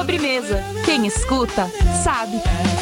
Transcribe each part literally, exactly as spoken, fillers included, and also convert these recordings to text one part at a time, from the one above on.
Sobremesa. Quem escuta, sabe.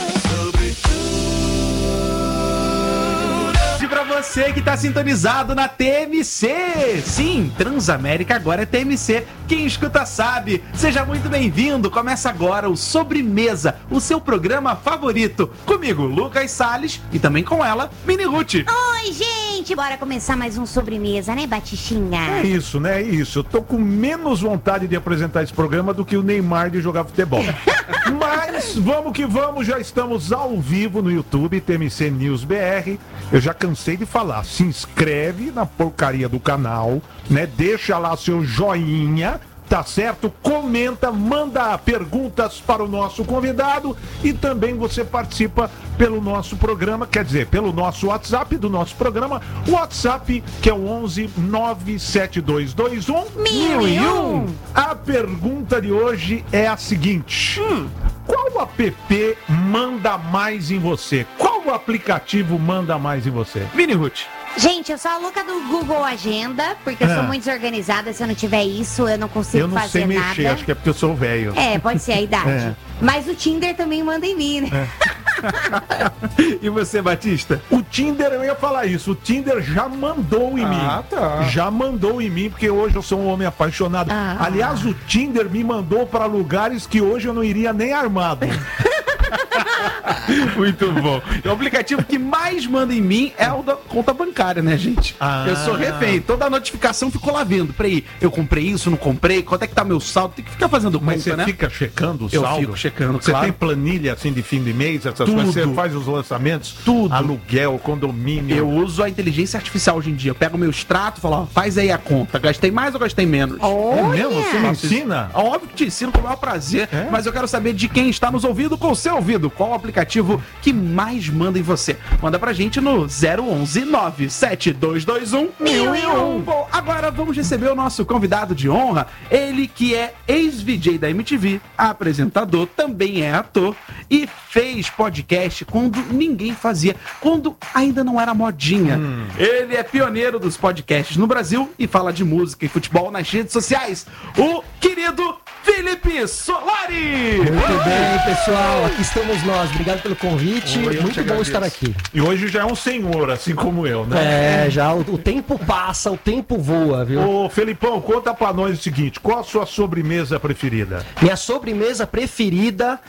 Pra você que tá sintonizado na T M C. Sim, Transamérica agora é T M C. Quem escuta sabe. Seja muito bem-vindo. Começa agora o Sobremesa, o seu programa favorito. Comigo, Lucas Salles, e também com ela, Mini Ruth. Oi, gente. Bora começar mais um Sobremesa, né, Batichinha? É isso, né? É isso. Eu tô com menos vontade de apresentar esse programa do que o Neymar de jogar futebol. Mas vamos que vamos, já estamos ao vivo no YouTube, T M C News B R. Eu já cansei de falar, se inscreve na porcaria do canal, né? Deixa lá seu joinha, tá certo? Comenta, manda perguntas para o nosso convidado e também você participa pelo nosso programa, quer dizer, pelo nosso WhatsApp do nosso programa, o WhatsApp que é o onze nove sete dois dois um mil e um. A pergunta de hoje é a seguinte: hum. Qual app manda mais em você? Qual aplicativo manda mais em você? Mini Ruth. Gente, eu sou a louca do Google Agenda, porque eu É. sou muito desorganizada. Se eu não tiver isso, eu não consigo Eu não fazer sei mexer, nada. acho que é porque eu sou velho. É, pode ser a idade. É. Mas o Tinder também manda em mim, né? E você, Batista? O Tinder, eu ia falar isso, o Tinder já mandou em Ah, mim. tá. Já mandou em mim, porque hoje eu sou um homem apaixonado. Ah. Aliás, o Tinder me mandou para lugares que hoje eu não iria nem armado. Muito bom. E o aplicativo que mais manda em mim é o da conta bancária, né, gente? Ah. Eu sou refém. Toda a notificação ficou lá vendo. Peraí, eu comprei isso, não comprei? Quanto é que tá meu saldo? Tem que ficar fazendo Mas conta, você né? fica checando o Eu saldo? fico checando, Você claro. tem planilha assim de fim de mês, essas Tudo. coisas? Você faz os lançamentos? Tudo. Aluguel, condomínio. Eu uso a inteligência artificial hoje em dia. Eu pego o meu extrato e falo, ó, faz aí a conta. Gastei mais ou gastei menos? É mesmo? Você me Faço isso. ensina? Óbvio que te ensino com o maior prazer, É? mas eu quero saber de quem está nos ouvindo com o seu ouvido. Qual o aplicativo que mais manda em você? Manda pra gente no zero onze nove sete dois dois um mil e um. Bom, agora vamos receber o nosso convidado de honra. Ele que é ex-V J da M T V, apresentador, também é ator e fez podcast quando ninguém fazia, quando ainda não era modinha. Hum. Ele é pioneiro dos podcasts no Brasil e fala de música e futebol nas redes sociais. O querido Felipe Solari! Muito bem, pessoal, aqui estamos nós. Obrigado pelo convite. Oi, eu te Muito bom agradeço. estar aqui. E hoje já é um senhor, assim como eu, né? É, já o, o tempo passa, o tempo voa, viu? Ô, Felipão, conta pra nós o seguinte, qual a sua sobremesa preferida? Minha sobremesa preferida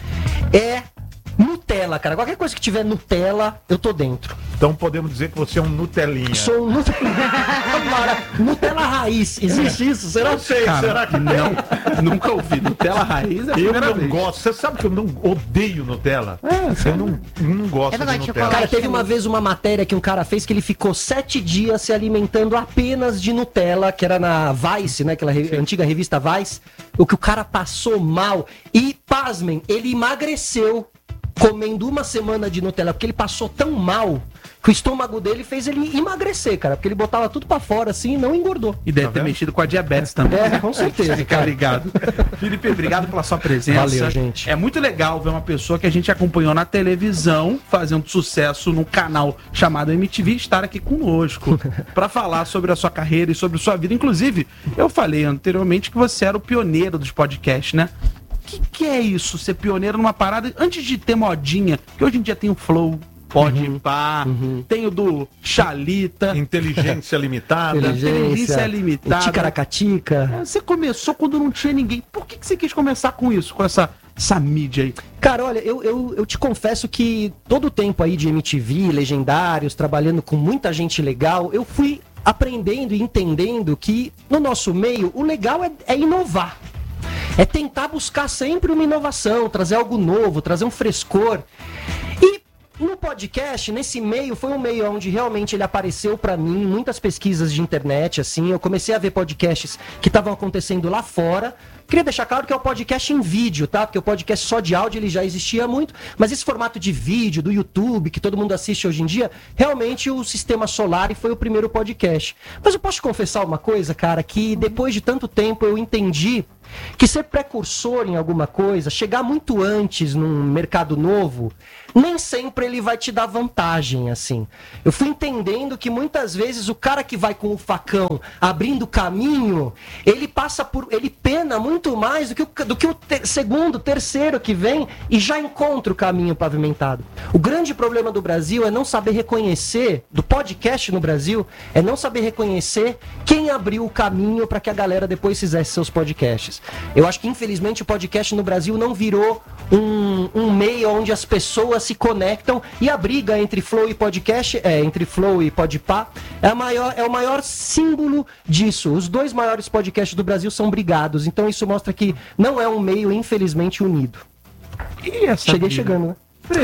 é Nutella, cara. Qualquer coisa que tiver Nutella, eu tô dentro. Então podemos dizer que você é um Nutelinha. Sou um Nutella. Agora, Nutella raiz. Existe isso? Será? Não sei, Cara, será que não? Nunca ouvi. Nutella raiz é a Eu primeira não vez. gosto. Você sabe que eu não odeio Nutella? eu não, não gosto Eu não de gosto de Nutella. chocolate. Cara, teve também. uma vez uma matéria que um cara fez que ele ficou sete dias se alimentando apenas de Nutella, que era na Vice, né? Aquela re- antiga revista Vice. O que o cara passou mal. E, pasmem, ele emagreceu comendo uma semana de Nutella, porque ele passou tão mal que o estômago dele fez ele emagrecer, cara. Porque ele botava tudo pra fora assim e não engordou. E deve Tá ter vendo? mexido com a diabetes também. É, com certeza, Fica cara. ligado. Felipe, obrigado pela sua presença. Valeu, gente. É muito legal ver uma pessoa que a gente acompanhou na televisão fazendo sucesso num canal chamado M T V estar aqui conosco para falar sobre a sua carreira e sobre sua vida. Inclusive, eu falei anteriormente que você era o pioneiro dos podcasts, né? O que, que é isso, ser pioneiro numa parada antes de ter modinha? Que hoje em dia tem o Flow, Pode Uhum, Pá, tem o do Chalita. Inteligência limitada. inteligência limitada. Ticaracatica. Você começou quando não tinha ninguém. Por que, que você quis começar com isso, com essa, essa mídia aí? Cara, olha, eu, eu, eu te confesso que todo o tempo aí de M T V, Legendários, trabalhando com muita gente legal, eu fui aprendendo e entendendo que no nosso meio o legal é, é inovar. É tentar buscar sempre uma inovação, trazer algo novo, trazer um frescor. E no podcast, nesse meio, foi um meio onde realmente ele apareceu pra mim, muitas pesquisas de internet, assim, eu comecei a ver podcasts que estavam acontecendo lá fora. Queria deixar claro que é o podcast em vídeo, tá? Porque o podcast só de áudio ele já existia muito, mas esse formato de vídeo do YouTube, que todo mundo assiste hoje em dia, realmente o Sistema Solar foi o primeiro podcast. Mas eu posso te confessar uma coisa, cara, que depois de tanto tempo eu entendi que ser precursor em alguma coisa, chegar muito antes num mercado novo, nem sempre ele vai te dar vantagem, assim. Eu fui entendendo que muitas vezes o cara que vai com o facão abrindo caminho, ele passa por, ele pena muito muito mais do que o, do que o ter, segundo, terceiro que vem e já encontra o caminho pavimentado. O grande problema do Brasil é não saber reconhecer, do podcast no Brasil, é não saber reconhecer quem abriu o caminho para que a galera depois fizesse seus podcasts. Eu acho que, infelizmente, o podcast no Brasil não virou um, um meio onde as pessoas se conectam, e a briga entre Flow e podcast, é, entre Flow e Podpah, é, a maior, é o maior símbolo disso. Os dois maiores podcasts do Brasil são brigados, então isso mostra que não é um meio, infelizmente, unido. E essa Cheguei briga? chegando, né?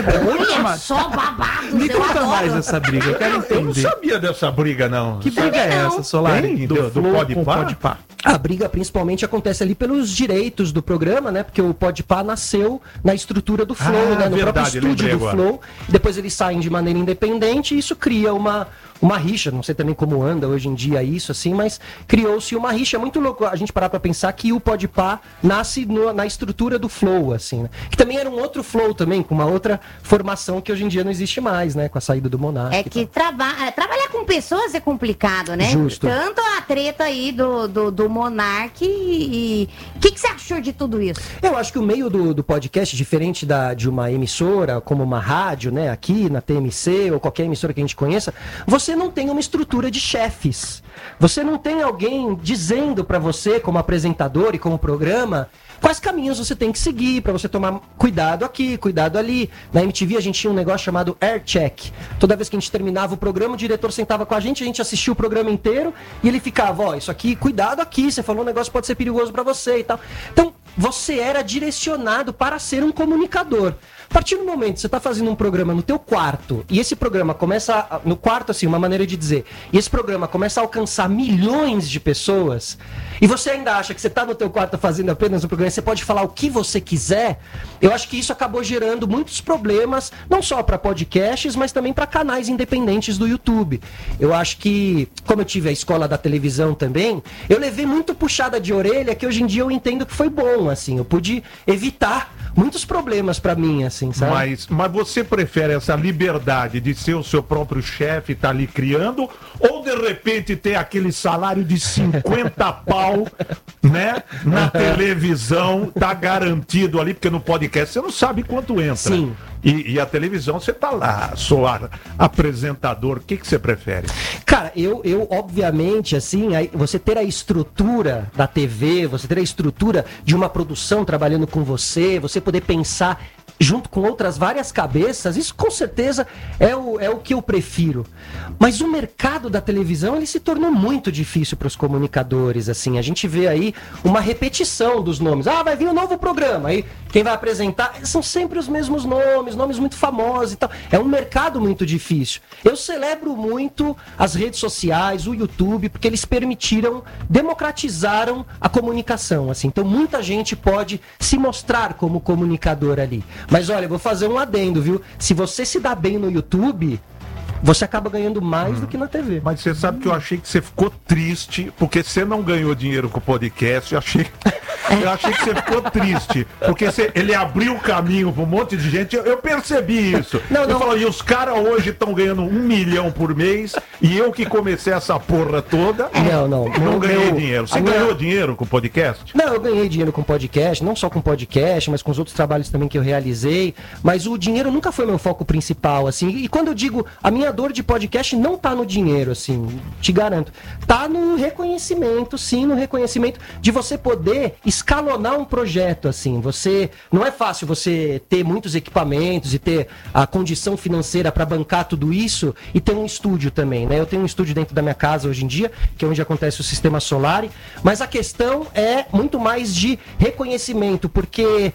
Olha só, babados, Me eu conta adoro. mais essa briga, eu quero Eu não entender. sabia dessa briga, não. Que briga é não. essa, Solari? Hein? Do- do Flow Podpah? com Podpah. A briga principalmente acontece ali pelos direitos do programa, né? Porque o Podpah nasceu na estrutura do Flow, Ah, né? No verdade, próprio estúdio lembrei do agora. Flow. Depois eles saem de maneira independente e isso cria uma, uma rixa. Não sei também como anda hoje em dia isso, assim, mas criou-se uma rixa. É muito louco a gente parar pra pensar que o Podpah nasce no- na estrutura do Flow, assim, né? Que também era um outro Flow também, com uma outra formação que hoje em dia não existe mais, né? Com a saída do Monark. É e que tal. traba- trabalhar com pessoas é complicado, né? Justo. Tanto a treta aí do, do, do Monark e... O que, que você achou de tudo isso? Eu acho que o meio do, do podcast, diferente da, de uma emissora, como uma rádio, né, aqui na T M C ou qualquer emissora que a gente conheça, você não tem uma estrutura de chefes. Você não tem alguém dizendo pra você, como apresentador e como programa, quais caminhos você tem que seguir pra você tomar cuidado aqui, cuidado ali. Na M T V a gente tinha um negócio chamado Air Check. Toda vez que a gente terminava o programa, o diretor sentava com a gente, a gente assistia o programa inteiro e ele ficava, ó, isso aqui, cuidado aqui, você falou um negócio que pode ser perigoso pra você e tal. Então, você era direcionado para ser um comunicador. A partir do momento que você está fazendo um programa no teu quarto, e esse programa começa, a- no quarto assim, uma maneira de dizer, e esse programa começa a alcançar milhões de pessoas, e você ainda acha que você está no teu quarto fazendo apenas um programa, você pode falar o que você quiser, eu acho que isso acabou gerando muitos problemas, não só para podcasts, mas também para canais independentes do YouTube. Eu acho que, como eu tive a escola da televisão também, eu levei muito puxada de orelha, que hoje em dia eu entendo que foi bom, assim, eu pude evitar muitos problemas para mim, assim, sabe? Mas, mas você prefere essa liberdade de ser o seu próprio chefe e estar ali criando, ou de repente ter aquele salário de cinquenta pau, né? Na televisão, tá garantido ali, porque no podcast você não sabe quanto entra. Sim. E, e a televisão você tá lá, sou a- apresentador, o que, que você prefere? Cara, eu, eu obviamente, assim, aí você ter a estrutura da T V, você ter a estrutura de uma produção trabalhando com você, você poder pensar junto com outras várias cabeças, isso com certeza é o, é o que eu prefiro. Mas o mercado da televisão, ele se tornou muito difícil para os comunicadores, assim, a gente vê aí uma repetição dos nomes. Ah, vai vir um novo programa, aí quem vai apresentar, são sempre os mesmos nomes, nomes muito famosos e tal. É um mercado muito difícil. Eu celebro muito as redes sociais, o YouTube, porque eles permitiram, democratizaram a comunicação, assim. Então muita gente pode se mostrar como comunicador ali. Mas olha, eu vou fazer um adendo, viu? Se você se dá bem no YouTube, você acaba ganhando mais do que na T V. Mas você sabe que eu achei que você ficou triste, porque você não ganhou dinheiro com o podcast, eu achei, eu achei que você ficou triste, porque você- ele abriu o caminho para um monte de gente, eu, eu percebi isso. Não, eu não. falo, e os caras hoje estão ganhando um milhão por mês, e eu que comecei essa porra toda, Não, não. não Meu- ganhei meu- dinheiro. Você a minha- ganhou dinheiro com o podcast? Não, eu ganhei dinheiro com podcast, não só com podcast, mas com os outros trabalhos também que eu realizei. Mas o dinheiro nunca foi meu foco principal, assim. E quando eu digo, a minha dor de podcast não tá no dinheiro, assim, te garanto. Tá no reconhecimento, sim, no reconhecimento de você poder escalonar um projeto, assim. Você, não é fácil você ter muitos equipamentos e ter a condição financeira para bancar tudo isso e ter um estúdio também, né? Eu tenho um estúdio dentro da minha casa hoje em dia, que é onde acontece o sistema solar, mas a questão é muito mais de reconhecimento, porque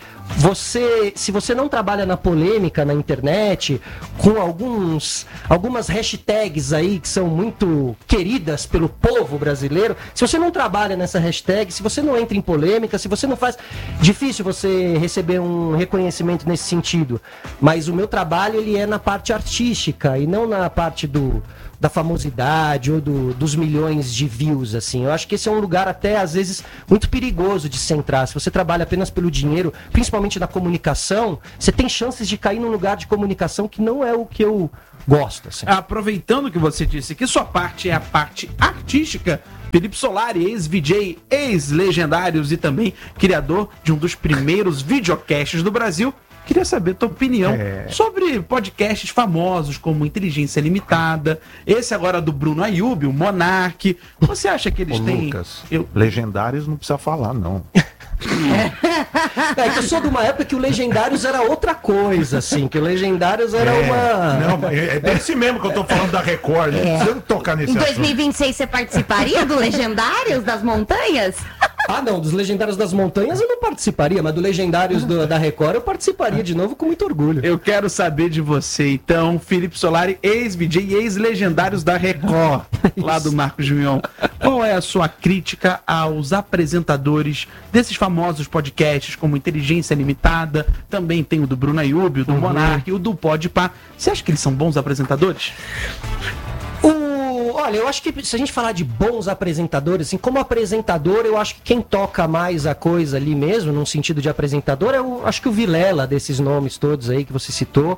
você, se você não trabalha na polêmica na internet, com alguns, algumas hashtags aí que são muito queridas pelo povo brasileiro, se você não trabalha nessa hashtag, se você não entra em polêmica, se você não faz, difícil você receber um reconhecimento nesse sentido. Mas o meu trabalho, ele é na parte artística e não na parte do da famosidade ou do, dos milhões de views, assim. Eu acho que esse é um lugar até, às vezes, muito perigoso de se entrar. Se você trabalha apenas pelo dinheiro, principalmente na comunicação, você tem chances de cair num lugar de comunicação que não é o que eu gosto, assim. Aproveitando que você disse que sua parte é a parte artística, Felipe Solari, ex-V J, ex-Legendários e também criador de um dos primeiros videocasts do Brasil. Queria saber a tua opinião É. sobre podcasts famosos como Inteligência Limitada, esse agora do Bruno Ayub, o Monark. Você acha que eles Ô, têm... Lucas, Eu... legendários não precisa falar, não. É que eu sou de uma época que o Legendários era outra coisa, assim, que o Legendários era É, uma... não, mas é desse mesmo que eu tô falando da Record. Não precisa tocar nesse Em assunto. dois mil e vinte e seis você participaria do Legendários das Montanhas? Ah, não, dos Legendários das Montanhas eu não participaria, mas do Legendários do- da Record eu participaria de novo com muito orgulho. Eu quero saber de você, então, Felipe Solari, ex-V J e ex-Legendários da Record, lá do Marcos Mion. Qual é a sua crítica aos apresentadores desses famosos podcasts, como Inteligência Limitada, também tem o do Bruno Ayub, o do Monark, o do Podpah. Você acha que eles são bons apresentadores? O- Olha, eu acho que se a gente falar de bons apresentadores, assim, como apresentador, eu acho que quem toca mais a coisa ali mesmo, num sentido de apresentador, é o, acho que o Vilela, desses nomes todos aí que você citou,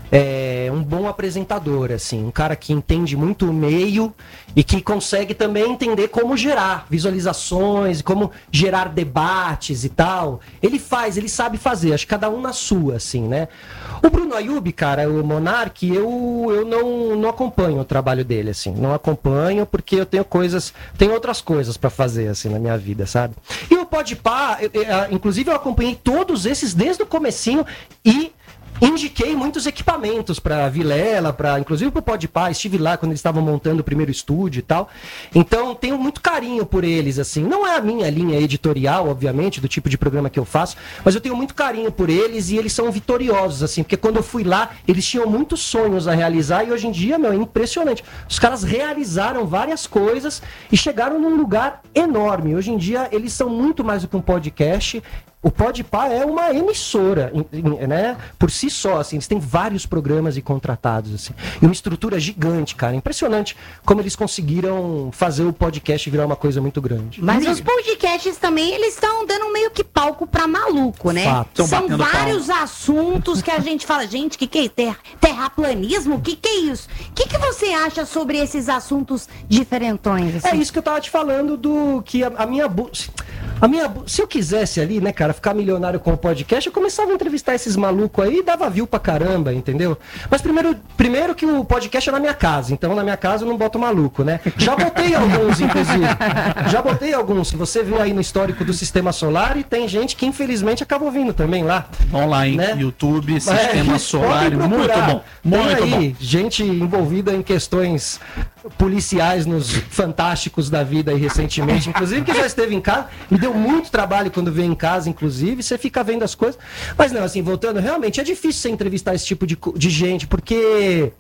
é um bom apresentador, assim, um cara que entende muito o meio e que consegue também entender como gerar visualizações, como gerar debates e tal. Ele faz, ele sabe fazer, acho que cada um na sua, assim, né? O Bruno Ayub, cara, o Monark, eu, eu não, não acompanho o trabalho dele, assim. Não acompanho porque eu tenho coisas, tenho outras coisas pra fazer, assim, na minha vida, sabe? E o Podpah, eu- eu- inclusive eu acompanhei todos esses desde o comecinho e indiquei muitos equipamentos para Vilela, para inclusive para o Podpah, estive lá quando eles estavam montando o primeiro estúdio e tal. Então tenho muito carinho por eles, assim. Não é a minha linha editorial, obviamente, do tipo de programa que eu faço, mas eu tenho muito carinho por eles e eles são vitoriosos, assim, porque quando eu fui lá, eles tinham muitos sonhos a realizar e hoje em dia, meu, é impressionante. Os caras realizaram várias coisas e chegaram num lugar enorme. Hoje em dia eles são muito mais do que um podcast. O Podpah é uma emissora, em- em- né? Por si só, assim, eles têm vários programas e contratados, assim. E uma estrutura gigante, cara. Impressionante como eles conseguiram fazer o podcast virar uma coisa muito grande. Mas os podcasts também, eles estão dando meio que palco pra maluco, né? Fato. Tão São batendo vários assuntos que a gente fala, gente, o que, que é terra, terraplanismo? O que, que é isso? O que, que você acha sobre esses assuntos diferentões? É assim? isso que eu tava te falando do que a, a minha bu- a minha bu- se eu quisesse ali, né, cara, ficar milionário com o podcast, eu começava a entrevistar esses malucos aí e dava view pra caramba, entendeu? Mas primeiro, primeiro que o podcast é na minha casa, então na minha casa eu não boto maluco, né? Já botei alguns, inclusive. Já botei alguns. Se você viu aí no histórico do Sistema Solar, e tem gente que infelizmente acabou vindo também lá. Vamos lá, hein? Né? YouTube, É, Sistema podem Solar, muito procurar. bom. Tem Muito aí bom. gente envolvida em questões policiais nos fantásticos da vida aí recentemente, inclusive que já esteve em casa, me deu muito trabalho quando veio em casa, inclusive, você fica vendo as coisas. Mas não, assim, voltando, realmente é difícil você entrevistar esse tipo de, co- de gente, porque...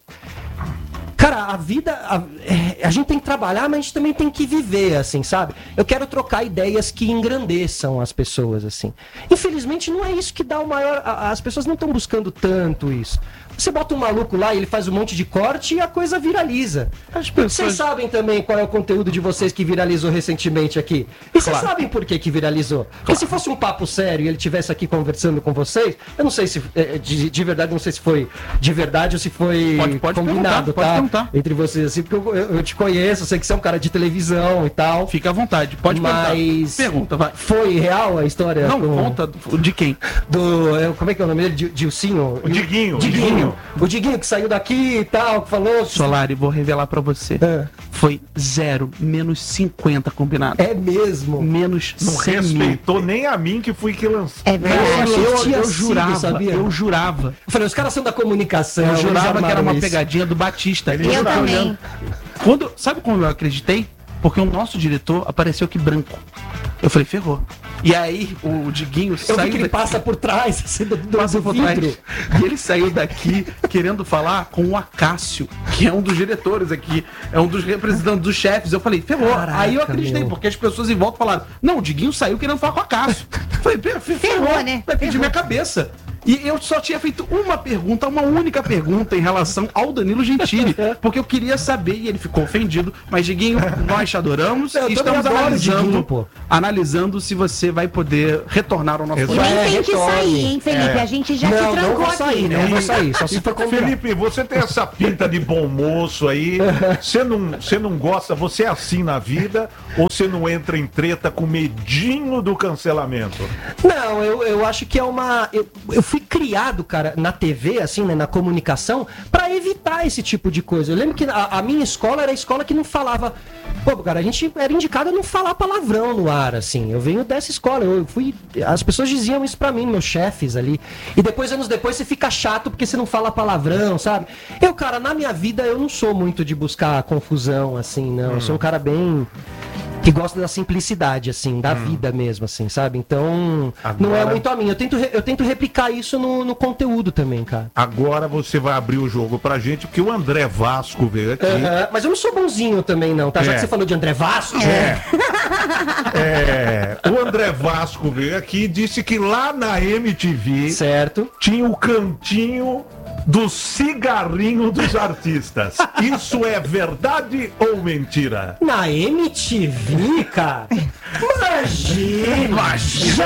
Cara, a vida. A, é, a gente tem que trabalhar, mas a gente também tem que viver, assim, sabe? Eu quero trocar ideias que engrandeçam as pessoas, assim. Infelizmente, não é isso que dá o maior. a- As pessoas não estão buscando tanto isso. Você bota um maluco lá e ele faz um monte de corte e a coisa viraliza. As pessoas- Vocês sabem também qual é o conteúdo de vocês que viralizou recentemente aqui. E vocês Claro. sabem por que que viralizou. Porque se fosse um papo sério e ele estivesse aqui conversando com vocês, eu não sei se. é, De, de verdade, não sei se foi de verdade ou se foi Pode- pode combinado, perguntar, pode tá? perguntar. Entre vocês, assim, porque eu, eu- eu te conheço, eu sei que você é um cara de televisão e tal. Fica à vontade, pode Mas perguntar. Pergunta, vai. foi real a história? Não, com- conta do- de quem? Do. é, Como é que é o nome dele? Di- Dilcinho? O Diguinho. Diguinho. O Diguinho que saiu daqui e tal, que falou. Solari, vou revelar pra você. É. Foi zero, menos cinquenta combinado. É mesmo. Menos Não cem mil. respeitou nem a mim que fui que lancei. É verdade. Eu Eu, tinha eu sido, jurava, sabia? eu jurava. Eu falei, os caras são da comunicação. Eu eles jurava que era armaram uma isso. pegadinha do Batista. Ele Eu fiquei também. olhando. Quando, sabe como eu acreditei? Porque o nosso diretor apareceu aqui branco. Eu falei, ferrou. E aí o Diguinho Eu vi saiu que ele daqui, passa por trás, assim, do, do, passa do por trás. vidro. E ele saiu daqui querendo falar com o Acácio, que é um dos diretores aqui, é um dos representantes dos chefes. Eu falei, ferrou. Caraca, aí eu acreditei, meu. porque as pessoas em volta falaram, não, o Diguinho saiu querendo falar com o Acácio. Eu falei, "Fer- fer- Ferrou, né? Vai pedir Ferrou. minha cabeça. E eu só tinha feito uma pergunta, uma única pergunta em relação ao Danilo Gentili, porque eu queria saber e ele ficou ofendido. Mas, Diguinho, nós te adoramos Eu e também estamos adoro o analisando, Diguinho, pô. Exato. programa. Nem É, tem que retorne. sair, hein, Felipe? É. A gente já não, te não trancou vou aqui. sair, não vou sair. Só se for convidado. Felipe, você tem essa pinta de bom moço aí. Você não, você não gosta, você é assim na vida ou você não entra em treta com medinho do cancelamento? Não, eu, eu acho que é uma. Eu, eu fui criado, cara, na T V, assim, né, na comunicação, pra evitar esse tipo de coisa. Eu lembro que a, a minha escola era a escola que não falava. Pô, cara, a gente era indicado a não falar palavrão no ar, assim. Eu venho dessa escola, eu fui. As pessoas diziam isso pra mim, meus chefes ali. E depois, anos depois, você fica chato porque você não fala palavrão, sabe? Eu, cara, na minha vida, eu não sou muito de buscar confusão, assim, não. Eu sou um cara bem. Que gosta da simplicidade, assim, da vida mesmo, assim, sabe? Então, não é Agora- muito a mim. Eu tento, re- eu tento replicar isso no, no conteúdo também, cara. Agora você vai abrir o jogo pra gente, porque o André Vasco veio aqui. Aham, mas eu não sou bonzinho também, não, tá? Já É. que você falou de André Vasco, É. É, o André Vasco veio aqui e disse que lá na M T V certo? tinha o cantinho do cigarrinho dos artistas. Isso é verdade ou mentira? Na M T V, cara? Imagina!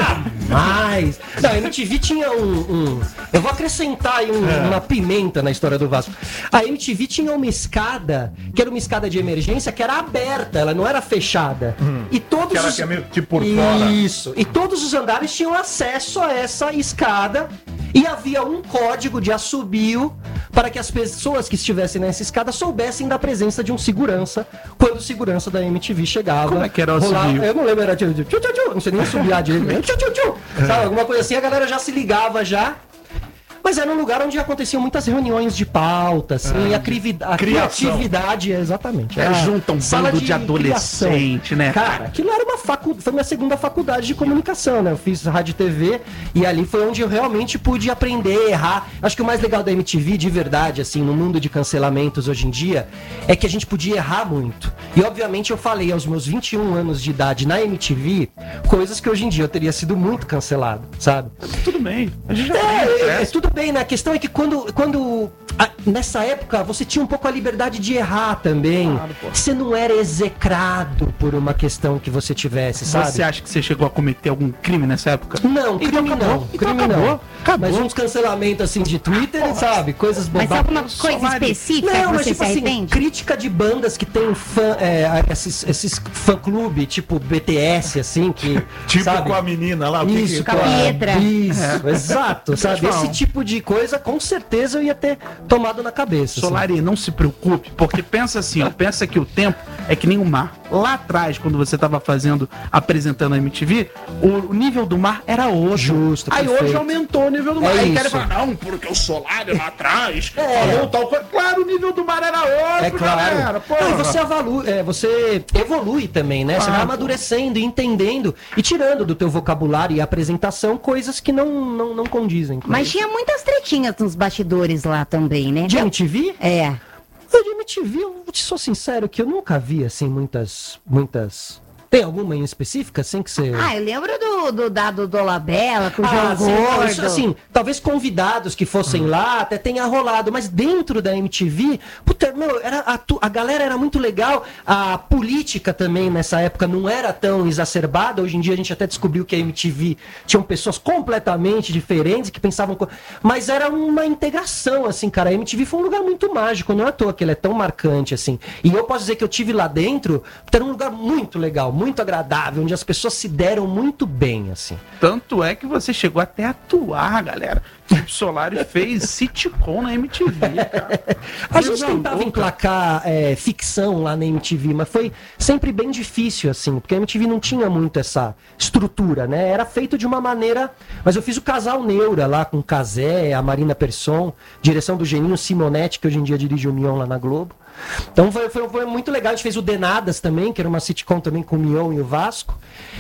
Jamais! Não, a M T V tinha um. um- eu vou acrescentar aí um- uma pimenta na história do Vasco. A M T V tinha uma escada, que era uma escada de emergência, que era aberta, ela não era fechada. E todos Que era os. que é meio tipo por fora. Isso. E todos os andares tinham acesso a essa escada. E havia um código de assobio para que as pessoas que estivessem nessa escada soubessem da presença de um segurança quando o segurança da M T V chegava. Como é que era o rolava- assobio? Eu não lembro, era tchu, tchu, tchu, tchu, não sei nem assobiar direito. Tchu, tchu, tchu. Sabe, alguma coisa assim, a galera já se ligava já. Mas era um lugar onde aconteciam muitas reuniões de pauta, assim, e a, crivi- a Criação. criatividade, exatamente. É, Era junta um sala bando de adolescente, né, Cara, cara? aquilo era uma facu... foi minha segunda faculdade de comunicação, né? Eu fiz rádio e T V e ali foi onde eu realmente pude aprender, errar. Acho que o mais legal da M T V, de verdade, assim, no mundo de cancelamentos hoje em dia, é que a gente podia errar muito. E obviamente eu falei aos meus vinte e um anos de idade na M T V, coisas que hoje em dia eu teria sido muito cancelado, sabe? Tudo bem. A gente já É, é, tudo bem, né? A questão é que quando, quando a- nessa época você tinha um pouco a liberdade de errar também. Você não era execrado por uma questão que você tivesse, sabe? Você acha que você chegou a cometer algum crime nessa época? Não, crime Então acabou. não. Então Crime acabou. não. Acabou. Mas uns cancelamentos assim de Twitter, sabe? Coisas Mas bobadas. alguma coisa Solari. específica Não, que mas você tipo se assim, arrepende? crítica de bandas que tem fã, é, esses, esses fã-clube, tipo B T S, assim, que. Tipo sabe? com a menina lá. o que Isso, que- Com a Pietra. Isso, exato, sabe? Pessoal. Esse tipo de coisa, com certeza eu ia ter tomado na cabeça. assim. Solari, não se preocupe, porque pensa assim, ó, pensa que o tempo é que nem o mar. Lá atrás, quando você estava fazendo, apresentando a M T V, o nível do mar era outro. Justo, Aí perfeito. hoje aumentou o nível do mar. É Aí querem isso. falar, não, porque o Solari lá atrás É. falou tal coisa. Claro, o nível do mar era outro, É claro. galera. Porra. Não, e você, avalu- é, você evolui também, né? Você Ah, vai pô. amadurecendo, e entendendo e tirando do teu vocabulário e apresentação coisas que não, não, não condizem. com Mas isso. tinha muitas tretinhas nos bastidores lá também, né? De M T V? É. Eu de M T V, eu te sou sincero que eu nunca vi, assim, muitas... muitas... Tem alguma em específica, assim, que você... Ah, eu lembro do, do dado do Dolabella com o João Ah, sim, não, Gordo. isso, assim, talvez convidados que fossem lá até tenha rolado, mas dentro da M T V, puta, meu, era a, tu- a galera era muito legal, a política também nessa época não era tão exacerbada, hoje em dia a gente até descobriu que a M T V tinham pessoas completamente diferentes que pensavam, co- mas era uma integração, assim, cara, a M T V foi um lugar muito mágico, não é à toa que ele é tão marcante, assim, e eu posso dizer que eu tive lá dentro, era um lugar muito legal, muito agradável, onde as pessoas se deram muito bem, assim. Tanto é que você chegou até a atuar, galera. O Solari fez sitcom na M T V, cara. A gente Coisa tentava louca. emplacar é, ficção lá na M T V, mas foi sempre bem difícil, assim, porque a M T V não tinha muito essa estrutura, né? Era feito de uma maneira. Mas eu fiz o Casal Neura lá com o Cazé, a Marina Persson, direção do Geninho Simonetti, que hoje em dia dirige o Mion lá na Globo. Então foi, foi, foi muito legal. A gente fez o Denadas também, que era uma sitcom também com o Mion e o Vasco.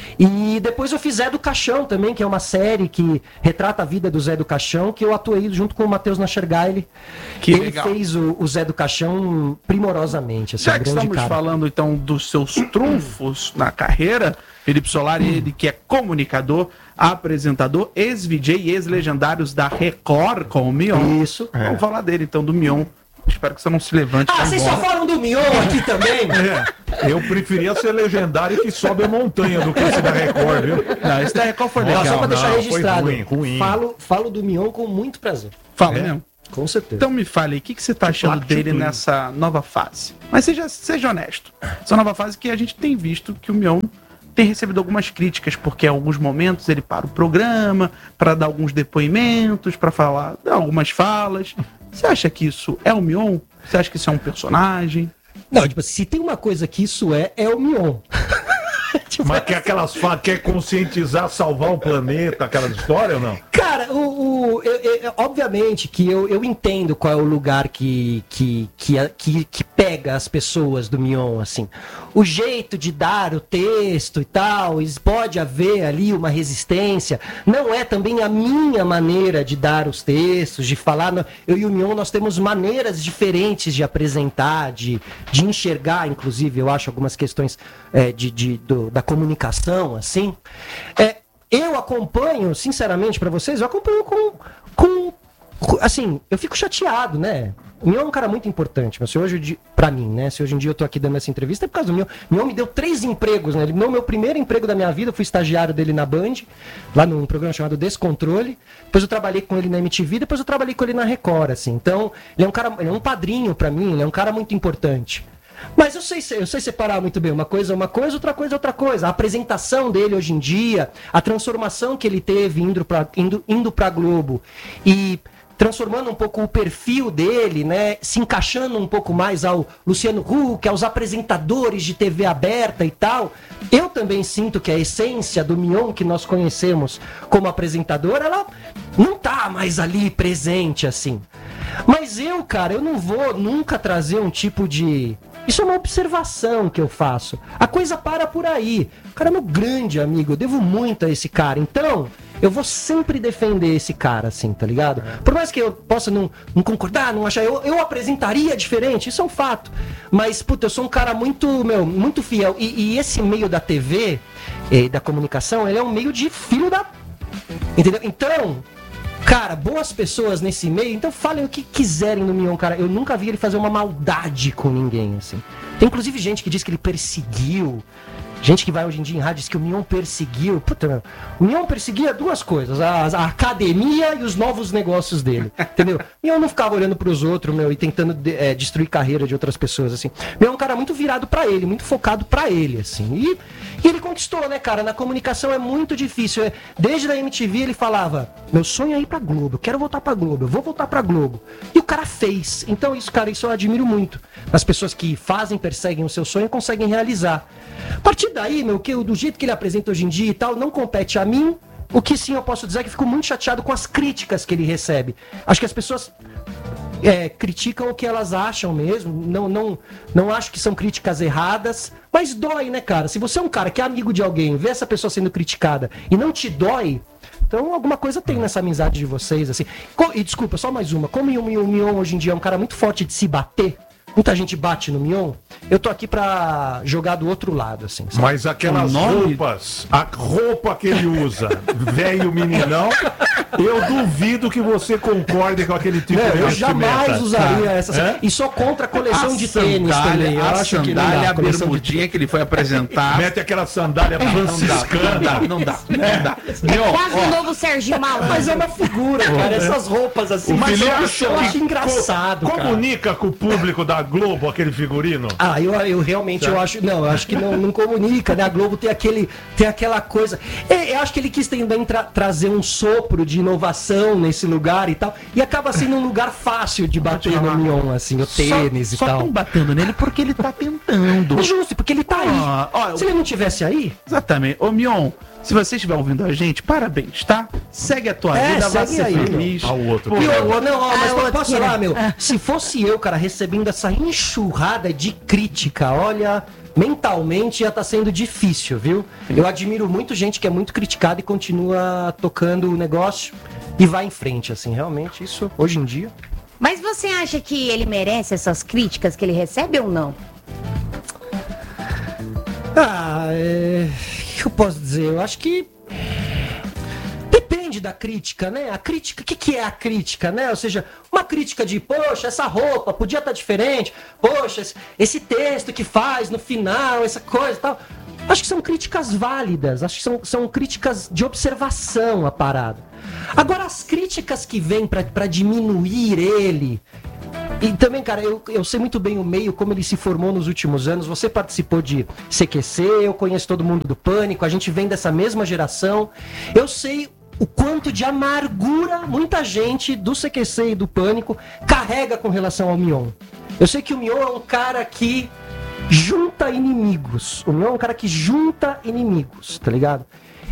E depois eu fiz Zé do Caixão também, que é uma série que retrata a vida do Zé do Caixão, que eu atuei junto com o Matheus Nachergaile. Que Ele legal. fez o, o Zé do Caixão primorosamente. Assim, Já um que grande estamos cara. falando então dos seus trunfos na carreira, Felipe Solari, ele que é comunicador, apresentador, ex-V J e ex-legendários da Record com o Mion. Isso. Vamos falar dele então, do Mion. Espero que você não se levante. Ah, vai vocês só embora. falam do Mion aqui também? É, eu preferia ser legendário que sobe a montanha do que esse da Record, viu? Não, esse da Record foi Ó, legal. só pra deixar não, foi registrado. ruim, ruim. Falo, falo do Mion com muito prazer. Fala É. mesmo. Com certeza. Então me fale, o que, que você tá achando Platina. dele nessa nova fase? Mas seja, seja honesto. Essa nova fase que a gente tem visto que o Mion tem recebido algumas críticas, porque em alguns momentos ele para o programa para dar alguns depoimentos, para falar, dar algumas falas. Você acha que isso é o Mion? Você acha que isso é um personagem? Não, tipo, se tem uma coisa que isso é, é o Mion. Tipo, Mas quer aquelas falas, quer conscientizar, salvar o planeta, aquelas histórias ou não? Cara, o, o- eu- eu- obviamente que eu, eu entendo qual é o lugar que, que, que, que, que pega as pessoas do Mion, assim. O jeito de dar o texto e tal, is- pode haver ali uma resistência. Não é também a minha maneira de dar os textos, de falar. Não. Eu e o Mion, nós temos maneiras diferentes de apresentar, de, de enxergar, inclusive, eu acho, algumas questões é, de, de, do- da comunicação, assim. É, eu acompanho, sinceramente, pra vocês, eu acompanho com, com, com- assim, eu fico chateado, né? O Mion é um cara muito importante, mas se hoje, de- pra mim, né? Se hoje em dia eu tô aqui dando essa entrevista, é por causa do Mion. O Mion me deu três empregos, né? Ele me deu o meu primeiro emprego da minha vida, eu fui estagiário dele na Band, lá num programa chamado Descontrole. Depois eu trabalhei com ele na M T V, depois eu trabalhei com ele na Record, assim. Então, ele é um cara, ele é um padrinho pra mim, ele é um cara muito importante. Mas eu sei, eu sei separar muito bem. Uma coisa é uma coisa, outra coisa é outra coisa. A apresentação dele hoje em dia, a transformação que ele teve indo pra, indo, indo pra Globo e transformando um pouco o perfil dele, né? Se encaixando um pouco mais ao Luciano Huck, aos apresentadores de T V aberta e tal. Eu também sinto que a essência do Mion que nós conhecemos como apresentador, ela não tá mais ali presente assim. Mas eu, cara, eu não vou nunca trazer um tipo de... Isso é uma observação que eu faço. A coisa para por aí. O cara é meu grande amigo, eu devo muito a esse cara. Então, eu vou sempre defender esse cara, assim, tá ligado? Por mais que eu possa não, não concordar, não achar... Eu, eu apresentaria diferente, isso é um fato. Mas, puta, eu sou um cara muito, meu, muito fiel. E, e esse meio da T V, eh, da comunicação, ele é um meio de filho da... Entendeu? Então... Cara, boas pessoas nesse meio, então falem o que quiserem no Mion, cara. Eu nunca vi ele fazer uma maldade com ninguém, assim. Tem inclusive gente que diz que ele perseguiu. Gente que vai hoje em dia em rádio diz que o Mion perseguiu. Puta, meu. O Mion perseguia duas coisas: a, a academia e os novos negócios dele. Entendeu? O Mion não ficava olhando pros outros, meu, e tentando de- é, destruir carreira de outras pessoas, assim. O Mion é um cara muito virado pra ele, muito focado pra ele, assim. E, e ele conquistou, né, cara? Na comunicação é muito difícil. É, desde a M T V ele falava: meu sonho é ir pra Globo, eu quero voltar pra Globo, eu vou voltar pra Globo. E o cara fez. Então, isso, cara, isso eu admiro muito. As pessoas que fazem, perseguem o seu sonho conseguem realizar. A partir daí, meu, que eu- do jeito que ele apresenta hoje em dia e tal, não compete a mim. O que sim eu posso dizer é que fico muito chateado com as críticas que ele recebe. Acho que as pessoas é, criticam o que elas acham mesmo. Não, não, não acho que são críticas erradas, mas dói, né, cara? Se você é um cara que é amigo de alguém, vê essa pessoa sendo criticada e não te dói, então alguma coisa tem nessa amizade de vocês, assim. Co- E desculpa, só mais uma. Como o Mion, o Mion hoje em dia é um cara muito forte de se bater, muita gente bate no Mion, eu tô aqui pra jogar do outro lado, assim. sabe? Mas aquelas O nome- roupas, a roupa que ele usa, velho meninão, eu duvido que você concorde com aquele tipo Não, de eu vestimenta. jamais usaria Tá. essa. É? E sou contra a coleção de tênis sandália, também. Eu a acho que não sandália, dá. a Coleção de bermudinha que ele foi apresentar. Mete aquela sandália franciscana. Não dá, não dá, não dá. Mion, Quase ó, o novo Serginho Malandro. Mas é uma figura, cara. Essas roupas assim. O Mas Felipe eu acho, eu acho que engraçado, co- cara. Comunica com o público da Globo aquele figurino. Ah, eu, eu realmente eu acho. Não, eu acho que não, não comunica, né? A Globo tem, aquele, tem aquela coisa. É, eu acho que ele quis também tra- trazer um sopro de inovação nesse lugar e tal. E acaba sendo um lugar fácil de bater no Mion, assim, o tênis só, e só tal. tão batendo nele porque ele tá tentando. Justo, porque ele tá Ah, aí. ó, Se ele não tivesse aí. Exatamente. Ô, Mion, se você estiver ouvindo a gente, parabéns, tá? Segue a tua É, vida, vai segue ser aí, feliz. Ao outro. Pô, E eu, não, ó, mas Ah, posso outro falar, que- meu? Se fosse eu, cara, recebendo essa enxurrada de crítica, olha, mentalmente ia estar sendo difícil, viu? Eu admiro muito gente que é muito criticada e continua tocando o negócio e vai em frente, assim, realmente, isso, hoje em dia. Mas você acha que ele merece essas críticas que ele recebe ou não? Ah, é... que eu posso dizer? Eu acho que depende da crítica, né? A crítica, o que, que é a crítica, né? Ou seja, uma crítica de, poxa, essa roupa podia estar diferente, poxa, esse, esse texto que faz no final, essa coisa e tal. Acho que são críticas válidas, acho que são, são críticas de observação a parada. Agora, as críticas que vêm pra, pra diminuir ele... E também, cara, eu, eu sei muito bem o meio, como ele se formou nos últimos anos. Você participou de C Q C, eu conheço todo mundo do Pânico, a gente vem dessa mesma geração. Eu sei o quanto de amargura muita gente do C Q C e do Pânico carrega com relação ao Mion. Eu sei que o Mion é um cara que junta inimigos. O Mion é um cara que junta inimigos, tá ligado?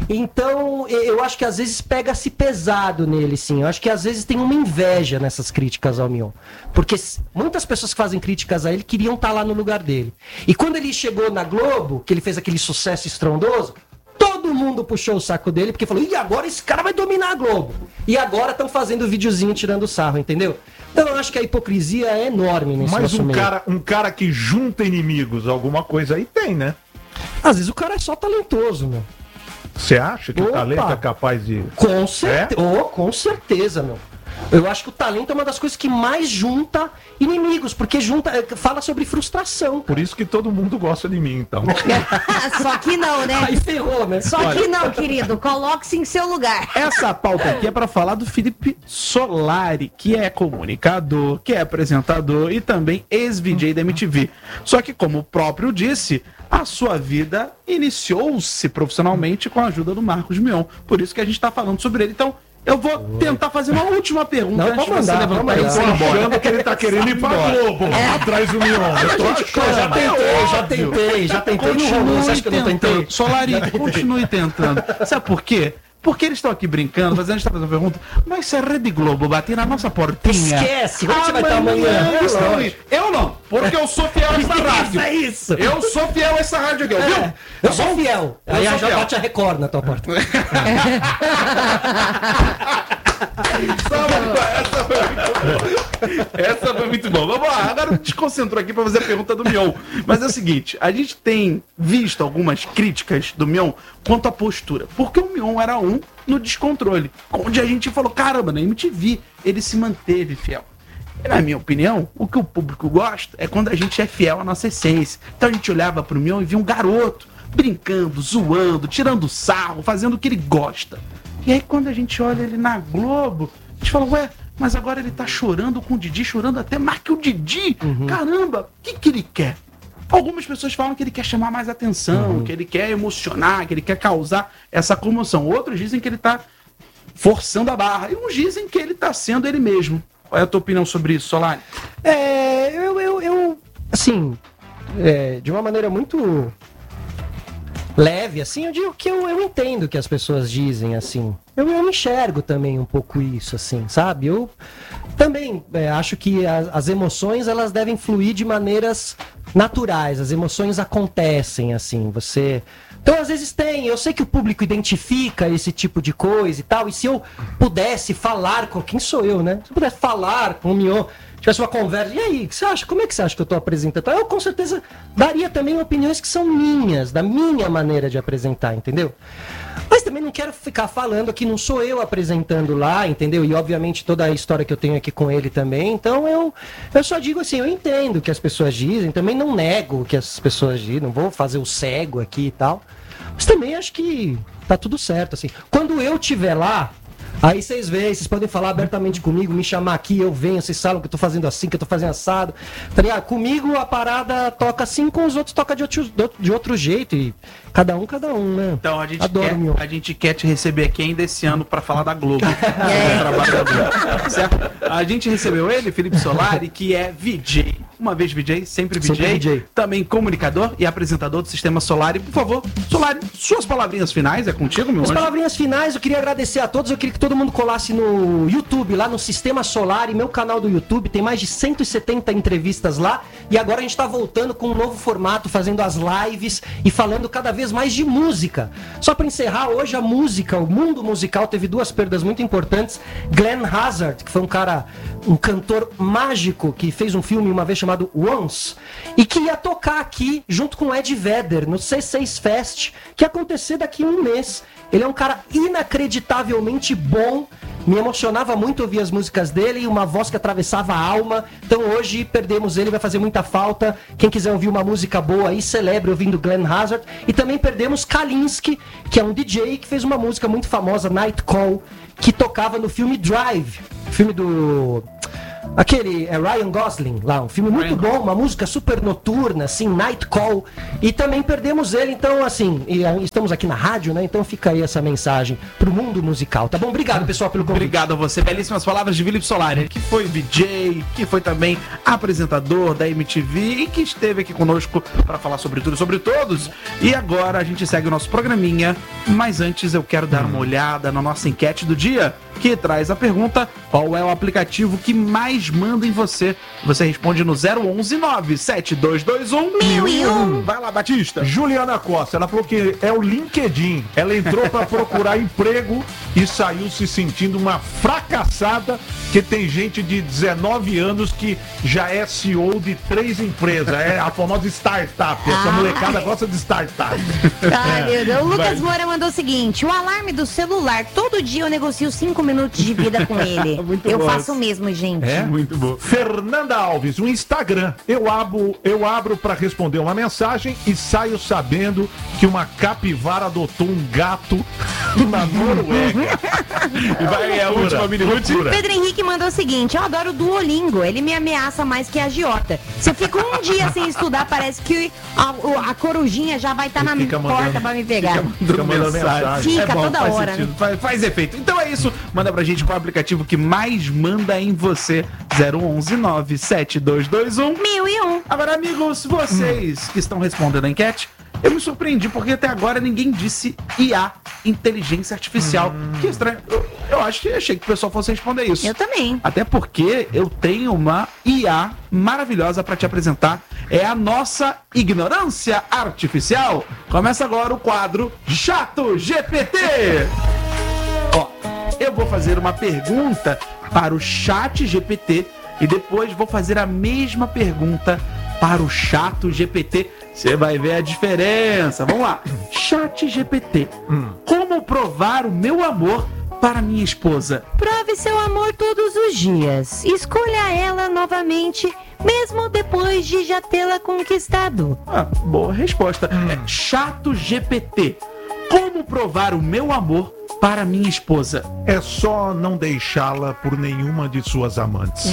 Então, eu acho que às vezes pega-se pesado nele, sim. Eu acho que às vezes tem uma inveja nessas críticas ao Mion. Porque muitas pessoas que fazem críticas a ele queriam estar lá no lugar dele. E quando ele chegou na Globo, que ele fez aquele sucesso estrondoso, todo mundo puxou o saco dele, porque falou, e agora esse cara vai dominar a Globo. E agora estão fazendo videozinho tirando sarro, entendeu? Então eu acho que a hipocrisia é enorme nesse Mas nosso um meio. cara, um cara que junta inimigos, alguma coisa aí tem, né? Às vezes o cara é só talentoso, meu. Você acha que Opa. o talento é capaz de... Com certeza, É? oh, com certeza, meu. Eu acho que o talento é uma das coisas que mais junta inimigos, porque junta, fala sobre frustração. Por isso que todo mundo gosta de mim, então. Só que não, né? Aí ferrou, né? Só que não, querido. Coloque-se em seu lugar. Essa pauta aqui é para falar do Felipe Solari, que é comunicador, que é apresentador e também ex-V J da M T V. Só que, como o próprio disse, a sua vida iniciou-se profissionalmente com a ajuda do Marcos Mion. Por isso que a gente está falando sobre ele. Então, eu vou tentar fazer uma última pergunta Não, antes de pode você mandar, levantar pode e mandar. ir embora. Achando que ele tá querendo ir pra Globo, atrás do Mion. Eu tô Eu já achando. tentei, já tentei, já tentei. Não rolou, você acha que eu não tentei? tentando. Solari, continue tentando. Sabe por quê? Porque eles estão aqui brincando, mas a gente está fazendo uma pergunta. Mas se a Rede Globo bater na nossa portinha... Esquece, onde você vai estar amanhã? eles estão aí. Eu não, porque eu sou fiel a essa rádio. É isso. Eu sou fiel a essa rádio aqui, viu? É, eu sou fiel. Eu Aí sou já fiel. bate a Record na tua porta. Essa foi muito boa. Essa foi muito boa. Vamos lá, agora te concentrou aqui para fazer a pergunta do Mion. Mas é o seguinte, a gente tem visto algumas críticas do Mion quanto à postura. Porque o Mion era um no descontrole. Onde a gente falou, caramba, na M T V ele se manteve fiel. E, na minha opinião, o que o público gosta é quando a gente é fiel à nossa essência. Então a gente olhava pro Mion e via um garoto brincando, zoando, tirando sarro, fazendo o que ele gosta. E aí quando a gente olha ele na Globo, a gente fala, ué, mas agora ele tá chorando com o Didi, chorando até mais que o Didi. Uhum. Caramba, o que que ele quer? Algumas pessoas falam que ele quer chamar mais atenção, Uhum. que ele quer emocionar, que ele quer causar essa comoção. Outros dizem que ele tá forçando a barra. E uns dizem que ele tá sendo ele mesmo. Qual é a tua opinião sobre isso, Solari? É, eu, eu, eu assim, é, de uma maneira muito leve, assim, eu digo que eu, eu entendo o que as pessoas dizem, assim. Eu, eu enxergo também um pouco isso, assim, sabe? Eu também é, acho que a, as emoções, elas devem fluir de maneiras naturais. As emoções acontecem, assim, você... Então, às vezes tem, eu sei que o público identifica esse tipo de coisa e tal, e se eu pudesse falar com... Quem sou eu, né? Se eu pudesse falar com o Mion, tivesse uma conversa, e aí, o que você acha? Como é que você acha que eu tô apresentando? Eu, com certeza, daria também opiniões que são minhas, da minha maneira de apresentar, entendeu? Mas também não quero ficar falando que não sou eu apresentando lá, entendeu? E, obviamente, toda a história que eu tenho aqui com ele também. Então, eu, eu só digo assim, eu entendo o que as pessoas dizem, também não nego o que as pessoas dizem, não vou fazer o cego aqui e tal. Mas também acho que tá tudo certo, assim. Quando eu estiver lá, aí vocês veem, vocês podem falar abertamente comigo, me chamar aqui, eu venho, vocês sabem que eu tô fazendo assim, que eu tô fazendo assado. Tá ligado? Comigo a parada toca assim, com os outros toca de outro, de outro jeito. E cada um, cada um, né? Então a gente, Adoro, quer, Mion. a gente quer te receber aqui ainda esse ano para falar da Globo. Do trabalho da Globo. Certo? A gente recebeu ele, Felipe Solari, que é V J. Uma vez V J, sempre V J. Sempre V J. Também comunicador e apresentador do Sistema Solari. Por favor, Solari, suas palavrinhas finais, é contigo, meu As anjo? palavrinhas finais, eu queria agradecer a todos. Eu queria que todo mundo colasse no YouTube, lá no Sistema Solar, e meu canal do YouTube. Tem mais de cento e setenta entrevistas lá. E agora a gente tá voltando com um novo formato, fazendo as lives e falando cada vez mais de música. Só para encerrar, hoje a música, o mundo musical teve duas perdas muito importantes. Glenn Hazard, que foi um cara, um cantor mágico, que fez um filme uma vez chamado chamado Once, e que ia tocar aqui junto com o Ed Vedder no C seis Fest, que ia acontecer daqui a um mês. Ele é um cara inacreditavelmente bom, me emocionava muito ouvir as músicas dele e uma voz que atravessava a alma. Então hoje perdemos ele, vai fazer muita falta. Quem quiser ouvir uma música boa aí, celebre ouvindo Glenn Hazard. E também perdemos Kalinske, que é um D J que fez uma música muito famosa, Night Call, que tocava no filme Drive, filme do... Aquele é Ryan Gosling lá, um filme muito bom, uma música super noturna, assim, Night Call. E também perdemos ele, então, assim, e, uh, estamos aqui na rádio, né? Então fica aí essa mensagem pro mundo musical, tá bom? Obrigado, pessoal, pelo convite. Obrigado a você. Belíssimas palavras de Felipe Solari, que foi D J, que foi também apresentador da M T V e que esteve aqui conosco para falar sobre tudo e sobre todos. E agora a gente segue o nosso programinha, mas antes eu quero dar uma olhada na nossa enquete do dia, que traz a pergunta: qual é o aplicativo que mais manda em você? Você responde no zero onze nove sete dois dois um mil e um. Vai lá, Batista. Juliana Costa, ela falou que é o LinkedIn. Ela entrou para procurar emprego e saiu se sentindo uma fracassada, que tem gente de dezenove anos que já é C E O de três empresas. É a famosa startup. Essa Ah. molecada gosta de startup. Ai, meu Deus. O Lucas Vai. Moura mandou o seguinte: o alarme do celular, todo dia eu negocio cinco minutos de vida com ele. Muito eu bom. faço o mesmo, gente. É? Muito bom. Fernanda Alves, o Instagram. Eu abro, eu abro para responder uma mensagem e saio sabendo que uma capivara adotou um gato na Noruega. E vai, é a última mini root. Pedro Henrique mandou o seguinte: eu adoro o Duolingo, ele me ameaça mais que a agiota. Se eu fico um dia sem estudar, parece que a, o- a corujinha já vai estar na Fica porta mandando- pra me pegar. Fica mandando mensagem. Fica toda faz hora, sentido, né? faz, faz efeito. Então é isso. Manda pra gente qual é o aplicativo que mais manda em você. zero onze nove sete dois dois um. Mil e um. Agora, amigos, vocês que estão respondendo a enquete, eu me surpreendi porque até agora ninguém disse I A, inteligência artificial. Que estranho. Eu, eu acho que achei que o pessoal fosse responder isso. Eu também. Até porque eu tenho uma I A maravilhosa pra te apresentar. É a nossa ignorância artificial. Começa agora o quadro Chato G P T. Ó, eu vou fazer uma pergunta para o Chat G P T e depois vou fazer a mesma pergunta para o Chato G P T. Você vai ver a diferença. Vamos lá. Chat G P T. Como provar o meu amor para minha esposa? Prove seu amor todos os dias. Escolha ela novamente, mesmo depois de já tê-la conquistado. Ah, boa resposta. É Chato G P T. Como provar o meu amor para minha esposa? É só não deixá-la por nenhuma de suas amantes.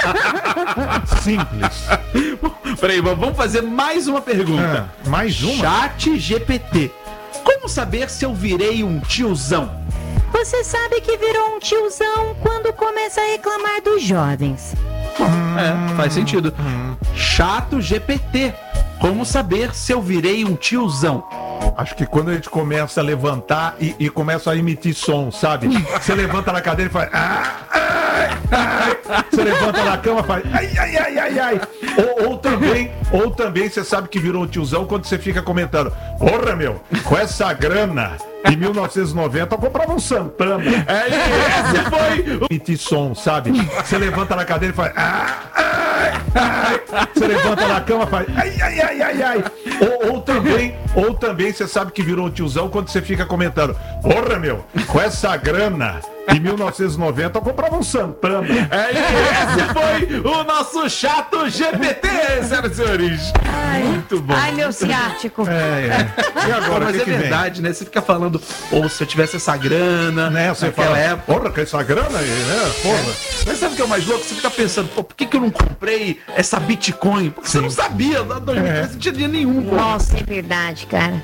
Simples. Peraí, vamos fazer mais uma pergunta. É, mais uma? Chat G P T. Como saber se eu virei um tiozão? Você sabe que virou um tiozão quando começa a reclamar dos jovens. É, faz sentido. Chato G P T. Como saber se eu virei um tiozão? Acho que quando a gente começa a levantar e, e começa a emitir som, sabe? Você levanta na cadeira e faz... Ah, ai, ai. Você levanta na cama e faz... Ai, ai, ai, ai, ai. Ou, ou também, ou também você sabe que virou um tiozão quando você fica comentando: porra, meu, com essa grana... Em mil novecentos e noventa eu comprava um Santana. É, esse foi. Emitir som, sabe? Você levanta na cadeira e faz... Ah, ai, ai. Você levanta na cama e faz... Ai, ai, ai, ai, ai. Ou, ou também, ou também você sabe que virou um tiozão quando você fica comentando: porra, meu, com essa grana... Em mil novecentos e noventa eu comprava um Santana. É, esse foi o nosso Chato G P T, senhoras e senhores. Muito bom. Ai, meu ciático. É, é. E agora, Mas o que é que vem? verdade, né? Você fica falando, ou se eu tivesse essa grana, Né? Você naquela fala, época. porra, com essa grana aí, né? Porra. Mas sabe o que é o mais louco? Você fica pensando, pô, por que, que eu não comprei essa Bitcoin? Porque você não sabia, lá em dois mil e treze não tinha dinheiro nenhum, pô. Nossa, é verdade, cara.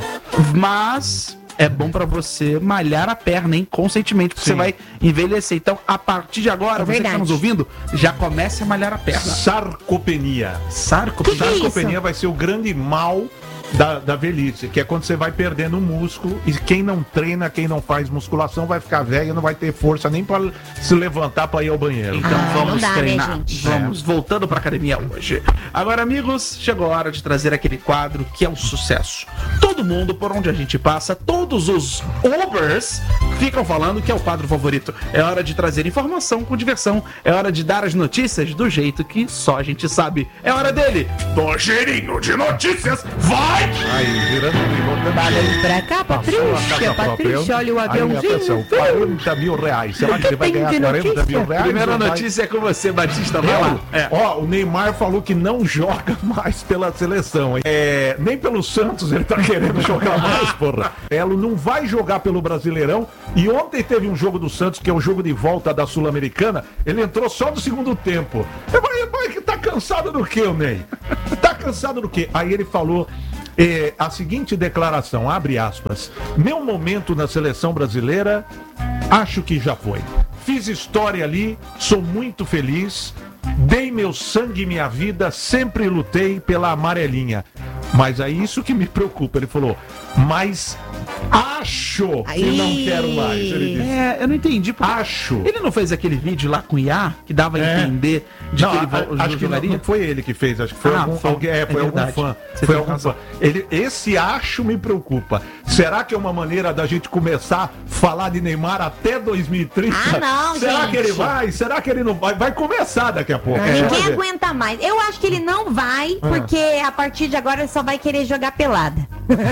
Mas é bom pra você malhar a perna, hein? Conscientemente, porque Sim. você vai envelhecer. Então, a partir de agora, É você que está verdade. nos ouvindo, já comece a malhar a perna. Sarcopenia. Sarco, Que que é sarco- isso? Sarcopenia vai ser o grande mal da, da velhice, que é quando você vai perdendo o músculo e quem não treina, quem não faz musculação vai ficar velho e não vai ter força nem para se levantar para ir ao banheiro. Então Ah, não vamos dá, né, treinar. gente? Vamos voltando pra academia hoje. Agora, amigos, chegou a hora de trazer aquele quadro que é um sucesso. Todo mundo, por onde a gente passa, todos os Ubers ficam falando que é o quadro favorito. É hora de trazer informação com diversão. É hora de dar as notícias do jeito que só a gente sabe. É hora dele, do Cheirinho de Notícias. Vai! Aí, virando e Vamos pra cá, Patrícia, Patrícia, olha o aviãozinho. quarenta mil reais. Será que ele vai ganhar Tem de quarenta mil notícia? reais? Primeira ou vai- notícia é com você, Batista. Vai lá. É. É. Ó, o Neymar falou que não joga mais pela seleção. hein? É, nem pelo Santos ele tá querendo jogar mais, porra. Elo não vai jogar pelo Brasileirão. E ontem teve um jogo do Santos, que é o jogo de volta da Sul-Americana. Ele entrou só no segundo tempo. Eu falei, vai que tá cansado do quê, o Ney? Tá cansado do quê? Aí ele falou é, a seguinte declaração, abre aspas. Meu momento na seleção brasileira, acho que já foi. Fiz história ali, sou muito feliz, dei meu sangue e minha vida, sempre lutei pela amarelinha. Mas é isso que me preocupa. Ele falou, mas acho que não Aí. quero mais. Ele disse, É, eu não entendi. Porque acho. ele não fez aquele vídeo lá com o I A que dava a É. entender de Não, que ele a- vo- acho que não, jogaria? não foi ele que fez, acho que foi Ah, algum, foi- alguém, é, é foi algum verdade. fã. Você Foi tem algum razão. fã. Ele, esse acho me preocupa. Será que é uma maneira da gente começar a falar de Neymar até dois mil e trinta? Ah, não, Será gente. que ele vai? Será que ele não vai? Vai começar daqui a pouco. Ninguém Vamos ver. aguenta mais. Eu acho que ele não vai, Ah. porque a partir de agora ele só vai querer jogar pelada.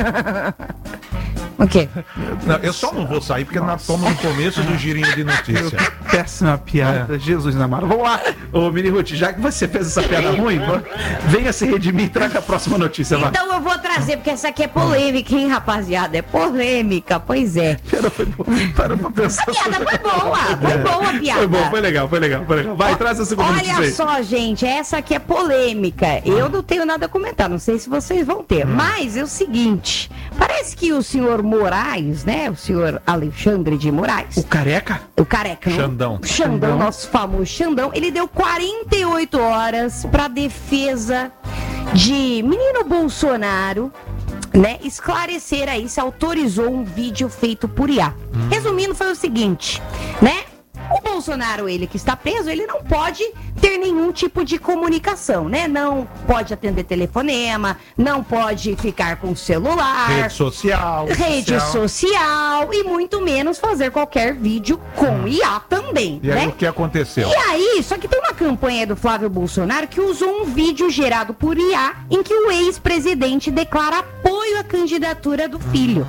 O quê? Não, eu só não vou sair porque nós estamos no começo do girinho de notícia. Péssima piada, É. Jesus namoro. Vamos lá, ô Mini Ruth, já que você fez essa piada ruim, va- venha se redimir e traga a próxima notícia, vai. Então eu vou trazer, porque essa aqui é polêmica, hein, rapaziada? É polêmica, pois é. Piada foi boa. Para pra pensar. A piada foi boa, foi boa a piada. Foi bom, foi legal, foi legal, foi legal. Vai, traz a segunda notícia Olha aí. só, gente, essa aqui é polêmica. Eu não tenho nada a comentar, não sei se vocês vão ter. Mas é o seguinte: parece que o senhor Moraes, né? O senhor Alexandre de Moraes, O careca? o careca, não? Xandão. Xandão, Xandão. nosso famoso Xandão, ele deu quarenta e oito horas pra defesa de menino Bolsonaro, né, esclarecer aí se autorizou um vídeo feito por I A. Resumindo, foi o seguinte, né? O Bolsonaro, ele que está preso, ele não pode ter nenhum tipo de comunicação, né? Não pode atender telefonema, não pode ficar com celular, Rede social. rede social e muito menos fazer qualquer vídeo com I A também, E aí né? o que aconteceu? E aí, só que tem uma campanha do Flávio Bolsonaro que usou um vídeo gerado por I A em que o ex-presidente declara apoio à candidatura do filho.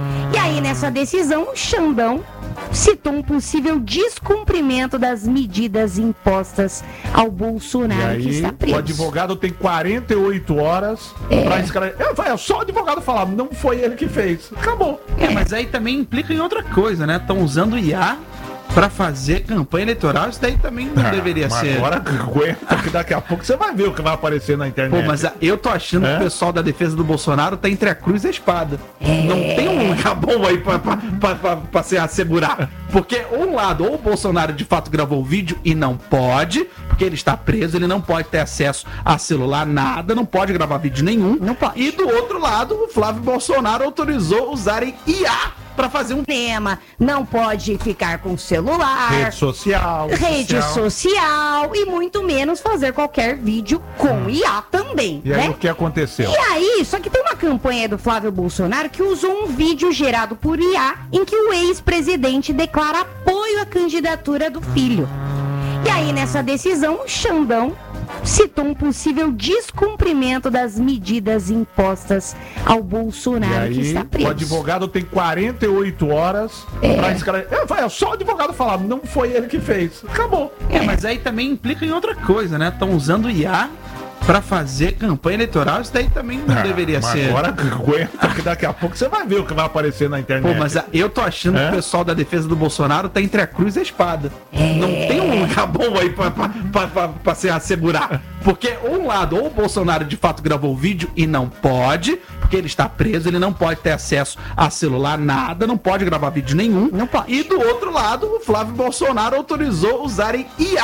E aí, nessa decisão, o Xandão citou um possível descumprimento das medidas impostas ao E Bolsonaro, que aí, está preso. o advogado tem quarenta e oito horas pra esclarecer. É, vai, é só o advogado falar, não foi ele que fez. Acabou. É, mas aí também implica em outra coisa, né? Estão usando o I A pra fazer campanha eleitoral, isso daí também não Ah, deveria mas ser. Agora aguenta que daqui a pouco você vai ver o que vai aparecer na internet. Pô, mas a- eu tô achando É? que o pessoal da defesa do Bolsonaro tá entre a cruz e a espada. Não tem um lugar bom aí pra, pra, pra, pra, pra se assegurar. Porque, um lado, ou o Bolsonaro de fato gravou o vídeo e não pode, porque ele está preso, ele não pode ter acesso a celular, nada, não pode gravar vídeo nenhum. Não pode. E do outro lado, o Flávio Bolsonaro autorizou usarem I A pra fazer um. Tema, não pode ficar com celular, Rede social. rede social e muito menos fazer qualquer vídeo com I A também, E aí né? o que aconteceu? E aí, só que tem uma campanha do Flávio Bolsonaro que usou um vídeo gerado por I A em que o ex-presidente declara apoio à candidatura do filho. E aí, nessa decisão, o Xandão citou um possível descumprimento das medidas impostas ao E Bolsonaro, que aí, está o preso. advogado tem quarenta e oito horas pra esclarecer. É, vai, é só o advogado falar, não foi ele que fez. Acabou. É, mas aí também implica em outra coisa, né? Estão usando o I A pra fazer campanha eleitoral, isso daí também não Ah, deveria mas ser. Agora aguenta que daqui a pouco você vai ver o que vai aparecer na internet. Pô, mas a- eu tô achando É? que o pessoal da defesa do Bolsonaro tá entre a cruz e a espada. Não tem um lugar bom aí pra, pra, pra, pra, pra se assegurar. Porque, um lado, ou o Bolsonaro de fato gravou o vídeo e não pode, porque ele está preso, ele não pode ter acesso a celular, nada, não pode gravar vídeo nenhum. Não pode. E do outro lado, o Flávio Bolsonaro autorizou usarem I A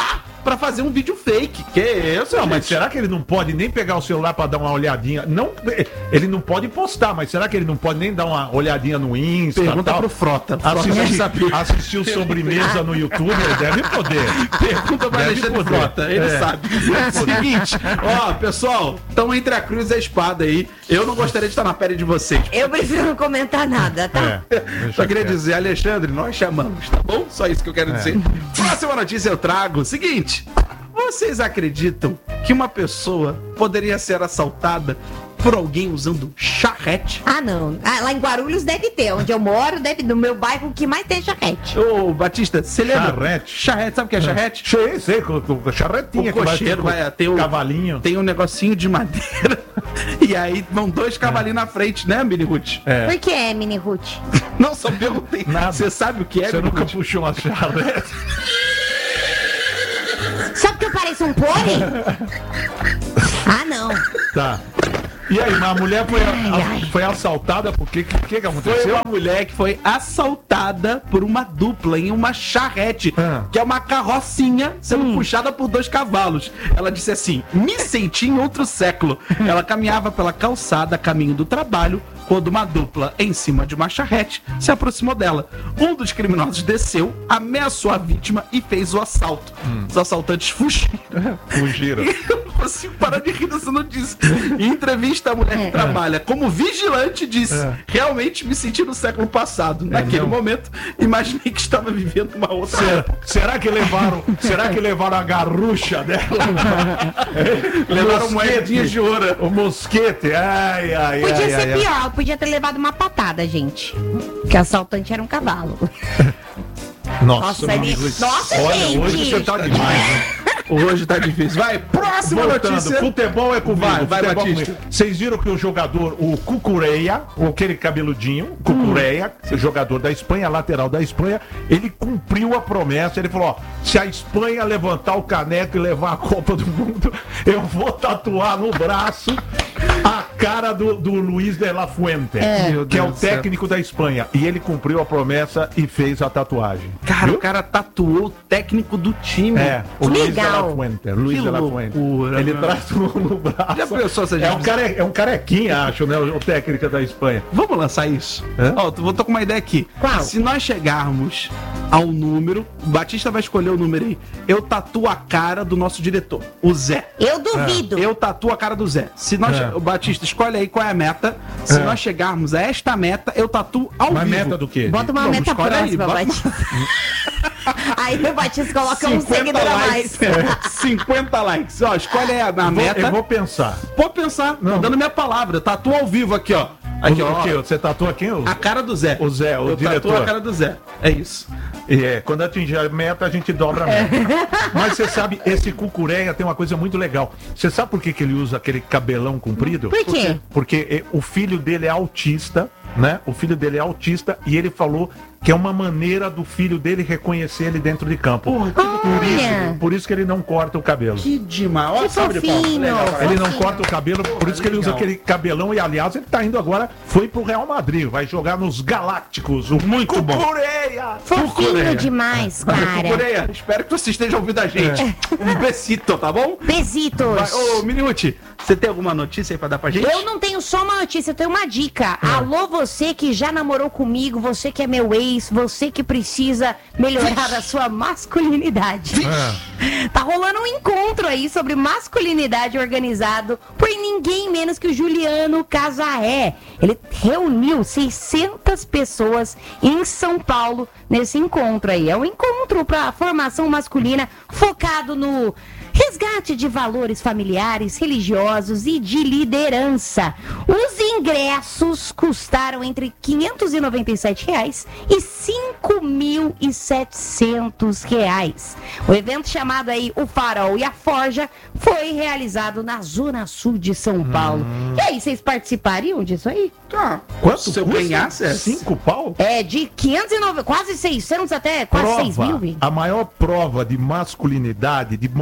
pra fazer um vídeo fake. Que isso, Não, mas gente? será que ele não pode nem pegar o celular pra dar uma olhadinha? Não, ele não pode postar, mas será que ele não pode nem dar uma olhadinha no Insta? Pergunta tal? pro Frota. Frota deve Assistir, saber. assistir o sobremesa no YouTube, ele deve poder. Pergunta pra Deve Alexandre poder. Frota, ele É. sabe. Seguinte, ó, pessoal, estão entre a cruz e a espada aí. Eu não gostaria de estar na pele de vocês. Eu prefiro não comentar nada, tá? É, deixa Só queria quieto. dizer, Alexandre, nós chamamos, tá bom? Só isso que eu quero É. dizer. Próxima notícia eu trago. Seguinte, vocês acreditam que uma pessoa poderia ser assaltada por alguém usando charrete? Ah, não. Ah, lá em Guarulhos deve ter. Onde eu moro, deve no meu bairro que mais tem charrete. Ô, Batista, você lembra? Charrete? Charrete, sabe o que é charrete? Sei, sei, com, com charretinha. O que vai- cocheiro vai ter o cavalinho. Tem um negocinho de madeira e aí vão dois cavalinhos na frente, né, Mini Ruth? É. Por que é, Mini Ruth? Não, só perguntei. Nada. Você sabe o que é, Você Mini nunca Ruth? puxou uma charrete? Só porque eu pareço um pônei? Ah, não. Tá. E aí, mas a mulher foi, Ai, ai. a- foi assaltada porque o que, que, que Foi aconteceu? uma mulher que foi assaltada por uma dupla em uma charrete, Ah. que é uma carrocinha sendo puxada por dois cavalos. Ela disse assim: me senti em outro século. Ela caminhava pela calçada a caminho do trabalho quando uma dupla em cima de uma charrete se aproximou dela. Um dos criminosos desceu, ameaçou a vítima e fez o assalto. Os assaltantes fugiram. Fugiram. Eu não consigo parar de rir dessa notícia. Em entrevista, a mulher que trabalha como vigilante disse: É. realmente me senti no século passado. Naquele não? momento, imaginei que estava vivendo uma outra Será, época. será que levaram, será que levaram a garrucha dela? Levaram Mosquete. moedinhas de ouro. O mosquete, ai, ai, Podia ai, ser ai, ai. pior, podia ter levado uma patada, gente. Que assaltante era um cavalo. Nossa, Nossa, meu ele- amigo, Nossa, olha, gente. hoje você tá demais, né? Hoje tá difícil. Vai, próxima Voltando, notícia. futebol é comigo. Vai, vai, futebol Batista. comigo. Vocês viram que o jogador, o Cucureia, ou aquele cabeludinho, Cucureia, Hum. jogador da Espanha, lateral da Espanha, ele cumpriu a promessa. Ele falou: ó, se a Espanha levantar o caneco e levar a Copa do Mundo, eu vou tatuar no braço a cara do, do Luiz de la Fuente, Meu que é Deus o do céu. técnico da Espanha. E ele cumpriu a promessa e fez a tatuagem. Cara, Viu? o cara tatuou o técnico do time. É, o Luiz de la Legal. Fuente. Luiz Que de la Fuente. loucura, Ele meu. traz no, no braço. Já pensou se a gente- é, um care, é um carequinha, acho, né? O, o técnico da Espanha. Vamos lançar isso? Hã? Ó, vou tô com uma ideia aqui. Qual? Se nós chegarmos ao número, o Batista vai escolher o número aí. Eu tatuo a cara do nosso diretor, o Zé. Eu duvido. Eu tatuo a cara do Zé. Se nós, É. o Batista, escolhe aí qual é a meta. Se É. nós chegarmos a esta meta, eu tatuo ao Uma vivo. meta do quê? Bota uma Vamos, meta escolhe aí, próxima, bota- Batista. Aí o Batista coloca um cinquenta seguidor a mais. likes. cinquenta likes. Ó, escolhe aí a, a Vou- meta. eu vou pensar. Pode pensar. Tô Não. dando minha palavra. Tatua ao vivo aqui, ó. Aqui, o, ó. o quê? Você tatua quem? O, A cara do Zé. o Zé, o eu diretor. tatuo a cara do Zé. É isso. E é, quando atingir a meta, a gente dobra a meta. Mas você sabe, esse Cucureia tem uma coisa muito legal. Você sabe por que, que ele usa aquele cabelão comprido? Por quê? Porque eh, o filho dele é autista, né? O filho dele é autista e ele falou que é uma maneira do filho dele reconhecer ele dentro de campo. Porra, que por, Olha. isso, por isso que ele não corta o cabelo. Que demais. Ó, Que salve de palmas. fofinho. Legal, cara. Ele não Fofinho. corta o cabelo, por isso que ele usa legal. aquele cabelão. E aliás, ele tá indo agora, foi pro Real Madrid, vai jogar nos Galácticos. O Muito bom. Cucureia! Fofinho Cucureia. demais, cara. Coreia, espero que você esteja ouvindo a gente. Um besito, tá bom? Vai, Besitos. ô, Minuti, você tem alguma notícia aí pra dar pra gente? Eu não tenho só uma notícia, eu tenho uma dica. Alô, você que já namorou comigo, você que é meu ex, você que precisa melhorar a sua masculinidade. Tá rolando um encontro aí sobre masculinidade organizado por ninguém menos que o Juliano Casarré. Ele reuniu seiscentas pessoas em São Paulo nesse encontro aí. É um encontro para formação masculina focado no resgate de valores familiares, religiosos e de liderança. Os ingressos custaram entre quinhentos e noventa e sete reais e cinco mil e setecentos reais. O evento chamado aí O Farol e a Forja foi realizado na Zona Sul de São Paulo. E aí, vocês participariam disso aí? Tá. Quanto Se eu custa? ganhasse, é Cinco pau? É de quinhentos e noventa, quase seiscentos até quase seis mil. Prova, Vi. a maior prova de masculinidade, de mostrar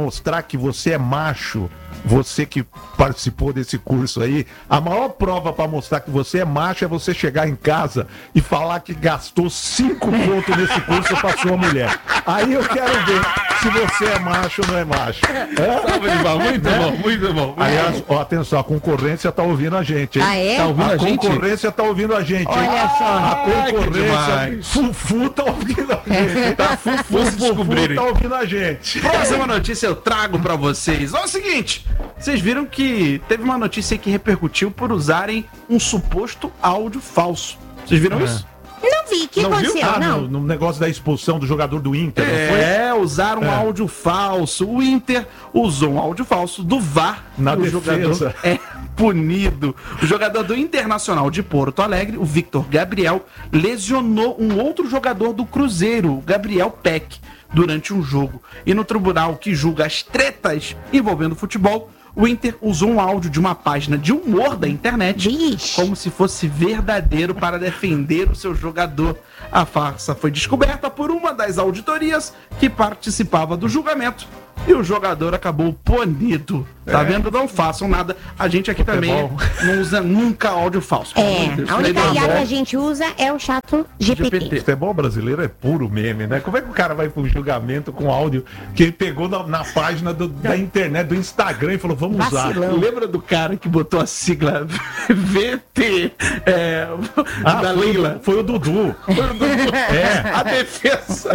que você é macho, você que participou desse curso aí, a maior prova para mostrar que você é macho é você chegar em casa e falar que gastou cinco pontos nesse curso para sua mulher. Aí eu quero ver se você é macho ou não é macho. É? Muito bom, muito bom. Aliás, ó, atenção, a concorrência tá ouvindo a gente, hein? Ah, é? Tá ouvindo A a gente? concorrência tá ouvindo a gente, hein? Olha só. A Ai, que concorrência, demais. Fufu tá ouvindo a gente. Tá, Fufu, Vamos Fufu descobrir, tá hein? ouvindo a gente. Próxima notícia eu trago pra vocês. Olha o seguinte, vocês viram que teve uma notícia aí que repercutiu por usarem um suposto áudio falso. Vocês viram isso? Não vi, o que Não viu? aconteceu? Ah, Não. no, no negócio da expulsão do jogador do Inter, não foi? É, usaram um É. áudio falso. O Inter usou um áudio falso do V A R. Na o defesa. jogador é punido. O jogador do Internacional de Porto Alegre, o Victor Gabriel, lesionou um outro jogador do Cruzeiro, o Gabriel Peck, durante um jogo. E no tribunal que julga as tretas envolvendo futebol, o Inter usou um áudio de uma página de humor da internet Vixe. como se fosse verdadeiro para defender o seu jogador. A farsa foi descoberta por uma das auditorias que participava do julgamento e o jogador acabou punido. Tá É. vendo? Não façam nada. A gente aqui também não usa nunca áudio falso. Pelo amor de É, Deus. a única Falei, I A não, que a não. gente usa é o chato G P T. G P T. Futebol brasileiro é puro meme, né? Como é que o cara vai pro julgamento com áudio que ele pegou na, na página do- da internet, do Instagram e falou, vamos usar. Vacilão. Lembra do cara que botou a sigla V T é, Ah, da foi, Leila? o- foi o Dudu. É. A defesa.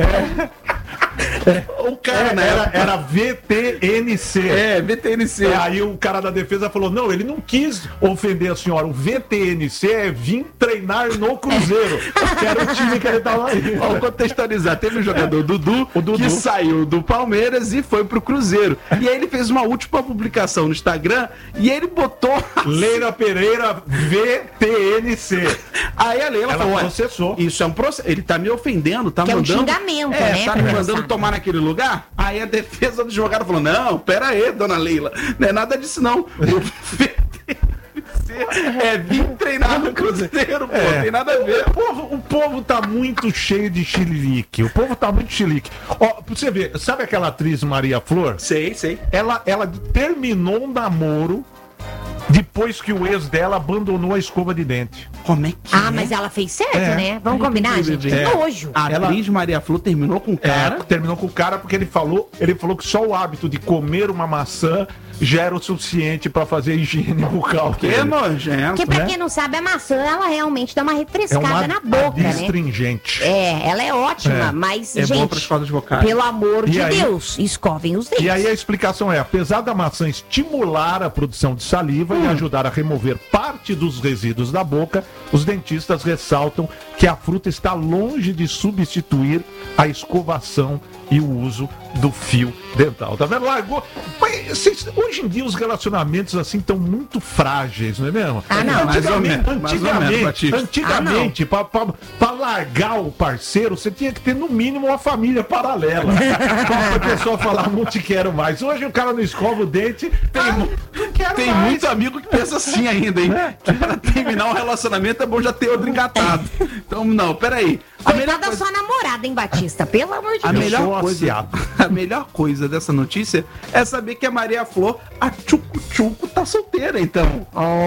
O cara, É, né? era, era V T N C. É, V T N C. É, aí o cara da defesa falou, não, ele não quis ofender a senhora. O V T N C é vir treinar no Cruzeiro, que era o time que ele tava aí. Vamos contextualizar. Teve um jogador, Dudu, O Dudu. que saiu do Palmeiras e foi pro Cruzeiro. E aí ele fez uma última publicação no Instagram e ele botou. Leila Pereira, V T N C. Aí a Leila Ela falou: "Ué, processou. isso é um processo. Ele tá me ofendendo, tá Que é um mandando. xingamento, é, né, Tá pra me começar. mandando tomar naquele lugar. Aí a defesa do advogado falou: não, pera aí, dona Leila. Não é nada disso, não. O V T N C é vir treinar no Cruzeiro, pô. É. Tem nada a ver. O povo, o povo tá muito cheio de chilique. O povo tá muito chilique. Ó, pra você ver, sabe aquela atriz Maria Flor? Sei, sei. Ela, ela terminou um namoro depois que o ex dela abandonou a escova de dente. Como é que Ah, é? mas ela fez certo, É. né? Vamos combinar, gente? É. Que nojo. A Ela- atriz Maria Flor terminou com o cara. É, terminou com o cara porque ele falou, ele falou que só o hábito de comer uma maçã já era o suficiente pra fazer higiene bucal. Que dele. nojento. Porque pra né? quem não sabe, a maçã, ela realmente dá uma É refrescada uma na boca, né? adstringente. É, ela é ótima, É. mas, É gente, bom para as cordas vocais. pelo amor E de aí- Deus, escovem os dentes. E aí a explicação é, apesar da maçã estimular a produção de saliva Hum. e ajudar a remover parte dos resíduos da boca, os dentistas ressaltam que a fruta está longe de substituir a escovação e o uso do fio dental. Tá vendo? Largou. Mas, cês- hoje em dia os relacionamentos assim estão muito frágeis, não é mesmo? Ah, não, mais ou menos, mais ou menos, antigamente, Batista. antigamente pra, pra, pra largar o parceiro, você tinha que ter no mínimo uma família paralela. Pra pessoa falar, não te quero mais. Hoje o cara não escova o dente, tem, ah, não quero Tem mais. muito amigo que pensa assim ainda, hein? Que para terminar um relacionamento é bom já ter outro engatado. Então, não, peraí. A melhor Coitada da coisa, sua namorada, hein, Batista? Pelo amor de a Eu Deus. melhor sou coisa, aciado. a melhor coisa dessa notícia é saber que a Maria Flor, a Tchucu Tchucu, tá solteira, então.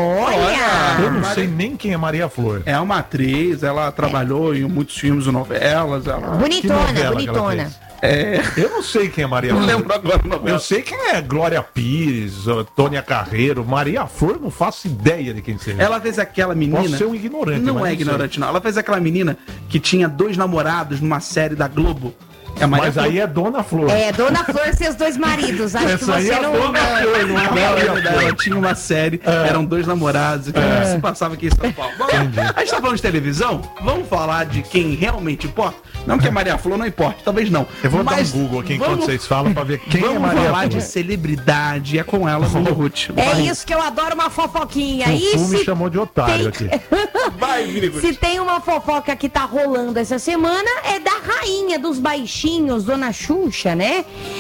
Olha! Eu não sei nem quem é Maria Flor. É uma atriz, ela trabalhou em muitos filmes e novelas. Ela... Que Bonitona, novela que ela bonitona. fez? É, Eu não sei quem é Maria não Flor. lembro agora a novela. Eu sei quem é Glória Pires, ó, Tônia Carreiro, Maria Flor, não faço ideia de quem seja. Ela fez aquela menina. Posso ser um ignorante, Não mas é não ignorante, não. Ela fez aquela menina que tinha dois namorados numa série da Globo. É a Maria Mas Flor. aí é Dona Flor. É, Dona Flor e seus dois maridos. Acho que Essa aí você é a não. Dona Flor, não é a Não, Maria ela, Flor. ela tinha uma série, eram dois namorados, que se passava aqui em São Paulo. Vamos lá. A gente tá falando de televisão, vamos falar de quem realmente importa? Não que a Maria Flor não importe, talvez não. Eu vou Mas dar um Google aqui enquanto vamos- vocês falam pra ver quem vamos é Maria falar Flor. de celebridade, é com ela, Bruno Ruth. É Vai. isso que eu adoro, uma fofoquinha. O E Fu me se chamou de otário tem- aqui. Vai, Vini Ruth. Se tem uma fofoca que tá rolando essa semana, é da rainha dos baixinhos, Dona Xuxa, né? E ela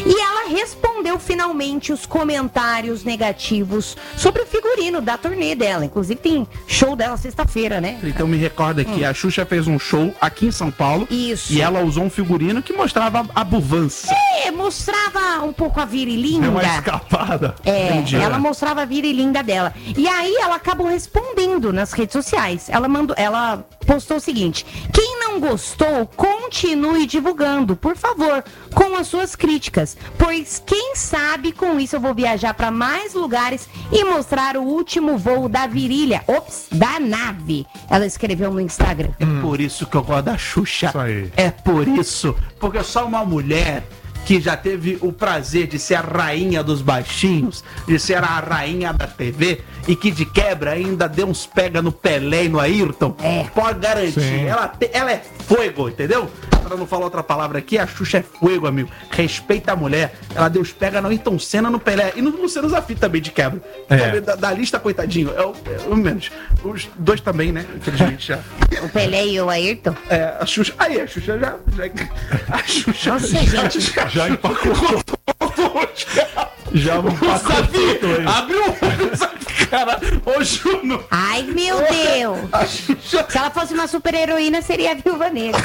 respondeu finalmente os comentários negativos sobre o figurino da turnê dela. Inclusive tem show dela sexta-feira, né? Então me recorda que a Xuxa fez um show aqui em São Paulo. Isso. E ela usou um figurino que mostrava a buvança. É, mostrava um pouco a virilinda. Deu uma escapada. É, Entendi. ela mostrava a virilinda dela. E aí ela acabou respondendo nas redes sociais. Ela mandou, ela postou o seguinte: quem não gostou, continue divulgando, por favor, com as suas críticas, pois quem sabe com isso eu vou viajar para mais lugares e mostrar o último voo da virilha, ops, da nave. Ela escreveu no Instagram. É por isso que eu gosto da Xuxa. Isso aí. É por isso. Porque só uma mulher que já teve o prazer de ser a rainha dos baixinhos, de ser a rainha da T V, e que de quebra ainda deu uns pega no Pelé e no Ayrton, É. pode garantir. Sim. Ela, te- ela é fogo, entendeu? Pra não falar outra palavra aqui, a Xuxa é fogo, amigo. Respeita a mulher. Ela deu os pega no Ayrton Senna, no Pelé e no Luciano Zafi também de quebra. É. Também Da, da lista, coitadinho. É o, é o menos. Os dois também, né? Infelizmente já. O Pelé e o Ayrton. É, a Xuxa. Aí, a Xuxa já. já a Xuxa. Nossa, gente. Já empacotou. Já empacotou. Zafi, abre o olho, Zafi, cara. Ô, Juno. Ai, meu Deus. A Xuxa. Se ela fosse uma super heroína, seria a Viúva Negra.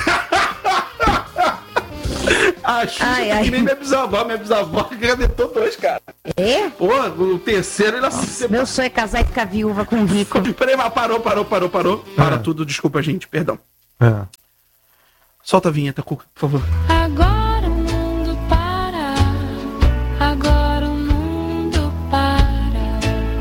A Xuxa Ai, tá ai. que nem minha bisavó. Minha bisavó cadetou dois, cara. É? Pô, o terceiro ele se Meu sonho é casar e ficar viúva com um rico. Peraí, mas parou, parou, parou, parou. Para tudo, desculpa, gente, perdão. É. Solta a vinheta, Cuca, por favor. Agora o mundo para. Agora o mundo para.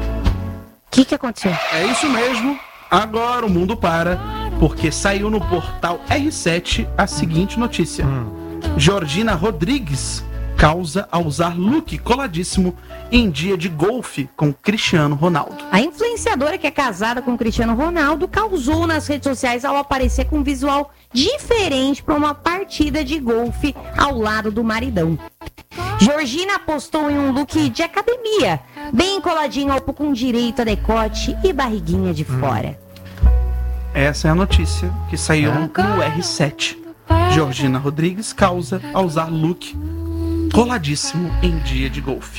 O que, que aconteceu? É isso mesmo. Agora o mundo para, porque saiu no portal R sete a seguinte notícia. Georgina Rodrigues causa ao usar look coladíssimo em dia de golfe com Cristiano Ronaldo. A influenciadora que é casada com o Cristiano Ronaldo causou nas redes sociais ao aparecer com um visual diferente para uma partida de golfe ao lado do maridão. Georgina postou em um look de academia, bem coladinho ao com direito a decote e barriguinha de fora. Essa é a notícia que saiu no R sete. Georgina Rodrigues causa ao usar look coladíssimo em dia de golfe.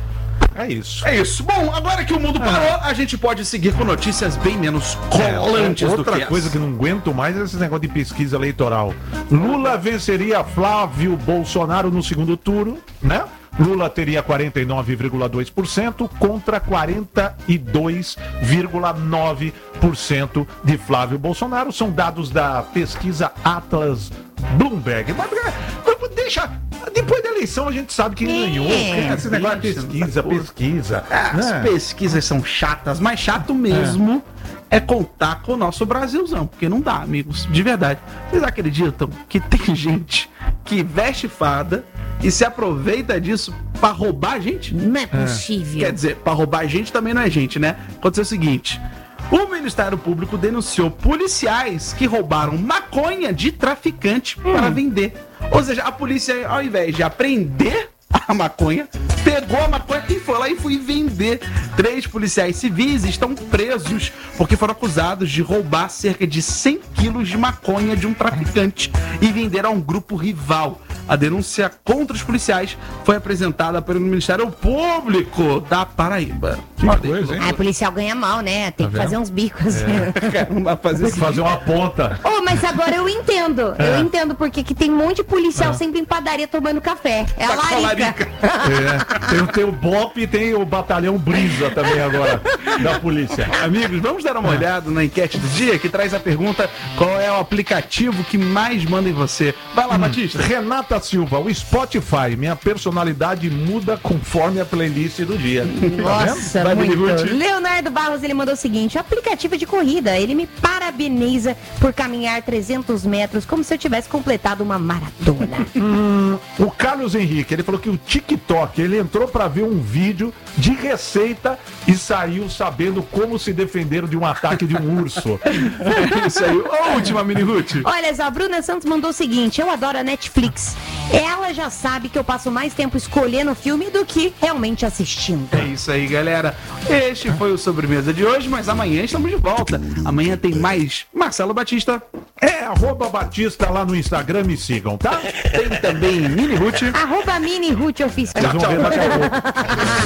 É isso. É isso. Bom, agora que o mundo parou, a gente pode seguir com notícias bem menos colantes do Outra que coisa essa. que não aguento mais é esse negócio de pesquisa eleitoral. Lula venceria Flávio Bolsonaro no segundo turno, né? Lula teria quarenta e nove vírgula dois por cento contra quarenta e dois vírgula nove por cento de Flávio Bolsonaro. São dados da pesquisa Atlas Bloomberg. Mas, mas deixa. Depois da eleição a gente sabe quem É. ganhou. Esse negócio de pesquisa, pesquisa. As né? pesquisas são chatas, mas chato mesmo é. contar com o nosso Brasilzão, porque não dá, amigos, de verdade. Vocês acreditam que tem gente que veste fada e se aproveita disso pra roubar a gente? Não é possível. Quer dizer, pra roubar a gente também não é gente, né? Aconteceu o seguinte: o Ministério Público denunciou policiais que roubaram maconha de traficante para vender. Ou seja, a polícia, ao invés de apreender a maconha, pegou a maconha e foi lá e foi vender. Três policiais civis estão presos porque foram acusados de roubar cerca de cem quilos de maconha de um traficante e vender a um grupo rival. A denúncia contra os policiais foi apresentada pelo Ministério Público da Paraíba. Que coisa, hein? Ah, policial ganha mal, né? Tem Tá que fazer vendo? uns bicos. Caramba, fazer Tem que fazer uma ponta. Oh, mas agora eu entendo. Eu entendo porque que tem um monte de policial sempre em padaria tomando café. É a Tá com a larica. É, tem, tem o B O P e tem o Batalhão Brisa também agora, da polícia. Amigos, vamos dar uma olhada na enquete do dia que traz a pergunta: qual é o aplicativo que mais manda em você? Vai lá, Batista. Renata Silva, o Spotify, minha personalidade muda conforme a playlist do dia. Tá vendo? Nossa, Vai, muito. Miniguti. Leonardo Barros, ele mandou o seguinte: o aplicativo de corrida, ele me parabeniza por caminhar trezentos metros como se eu tivesse completado uma maratona. O Carlos Henrique, ele falou que o TikTok, ele entrou pra ver um vídeo de receita e saiu sabendo como se defender de um ataque de um urso. É isso aí. Ô, última, Mini Ruth. Olha, a Bruna Santos mandou o seguinte: eu adoro a Netflix. Ela já sabe que eu passo mais tempo escolhendo o filme do que realmente assistindo. É isso aí, galera. Este foi o Sobremesa de hoje, mas amanhã estamos de volta. Amanhã tem mais Marcelo Batista. É, arroba Batista lá no Instagram, me sigam, tá? Tem também Mini Ruth. Arroba Mini Ruth Oficial. Vocês vão ver daqui a pouco.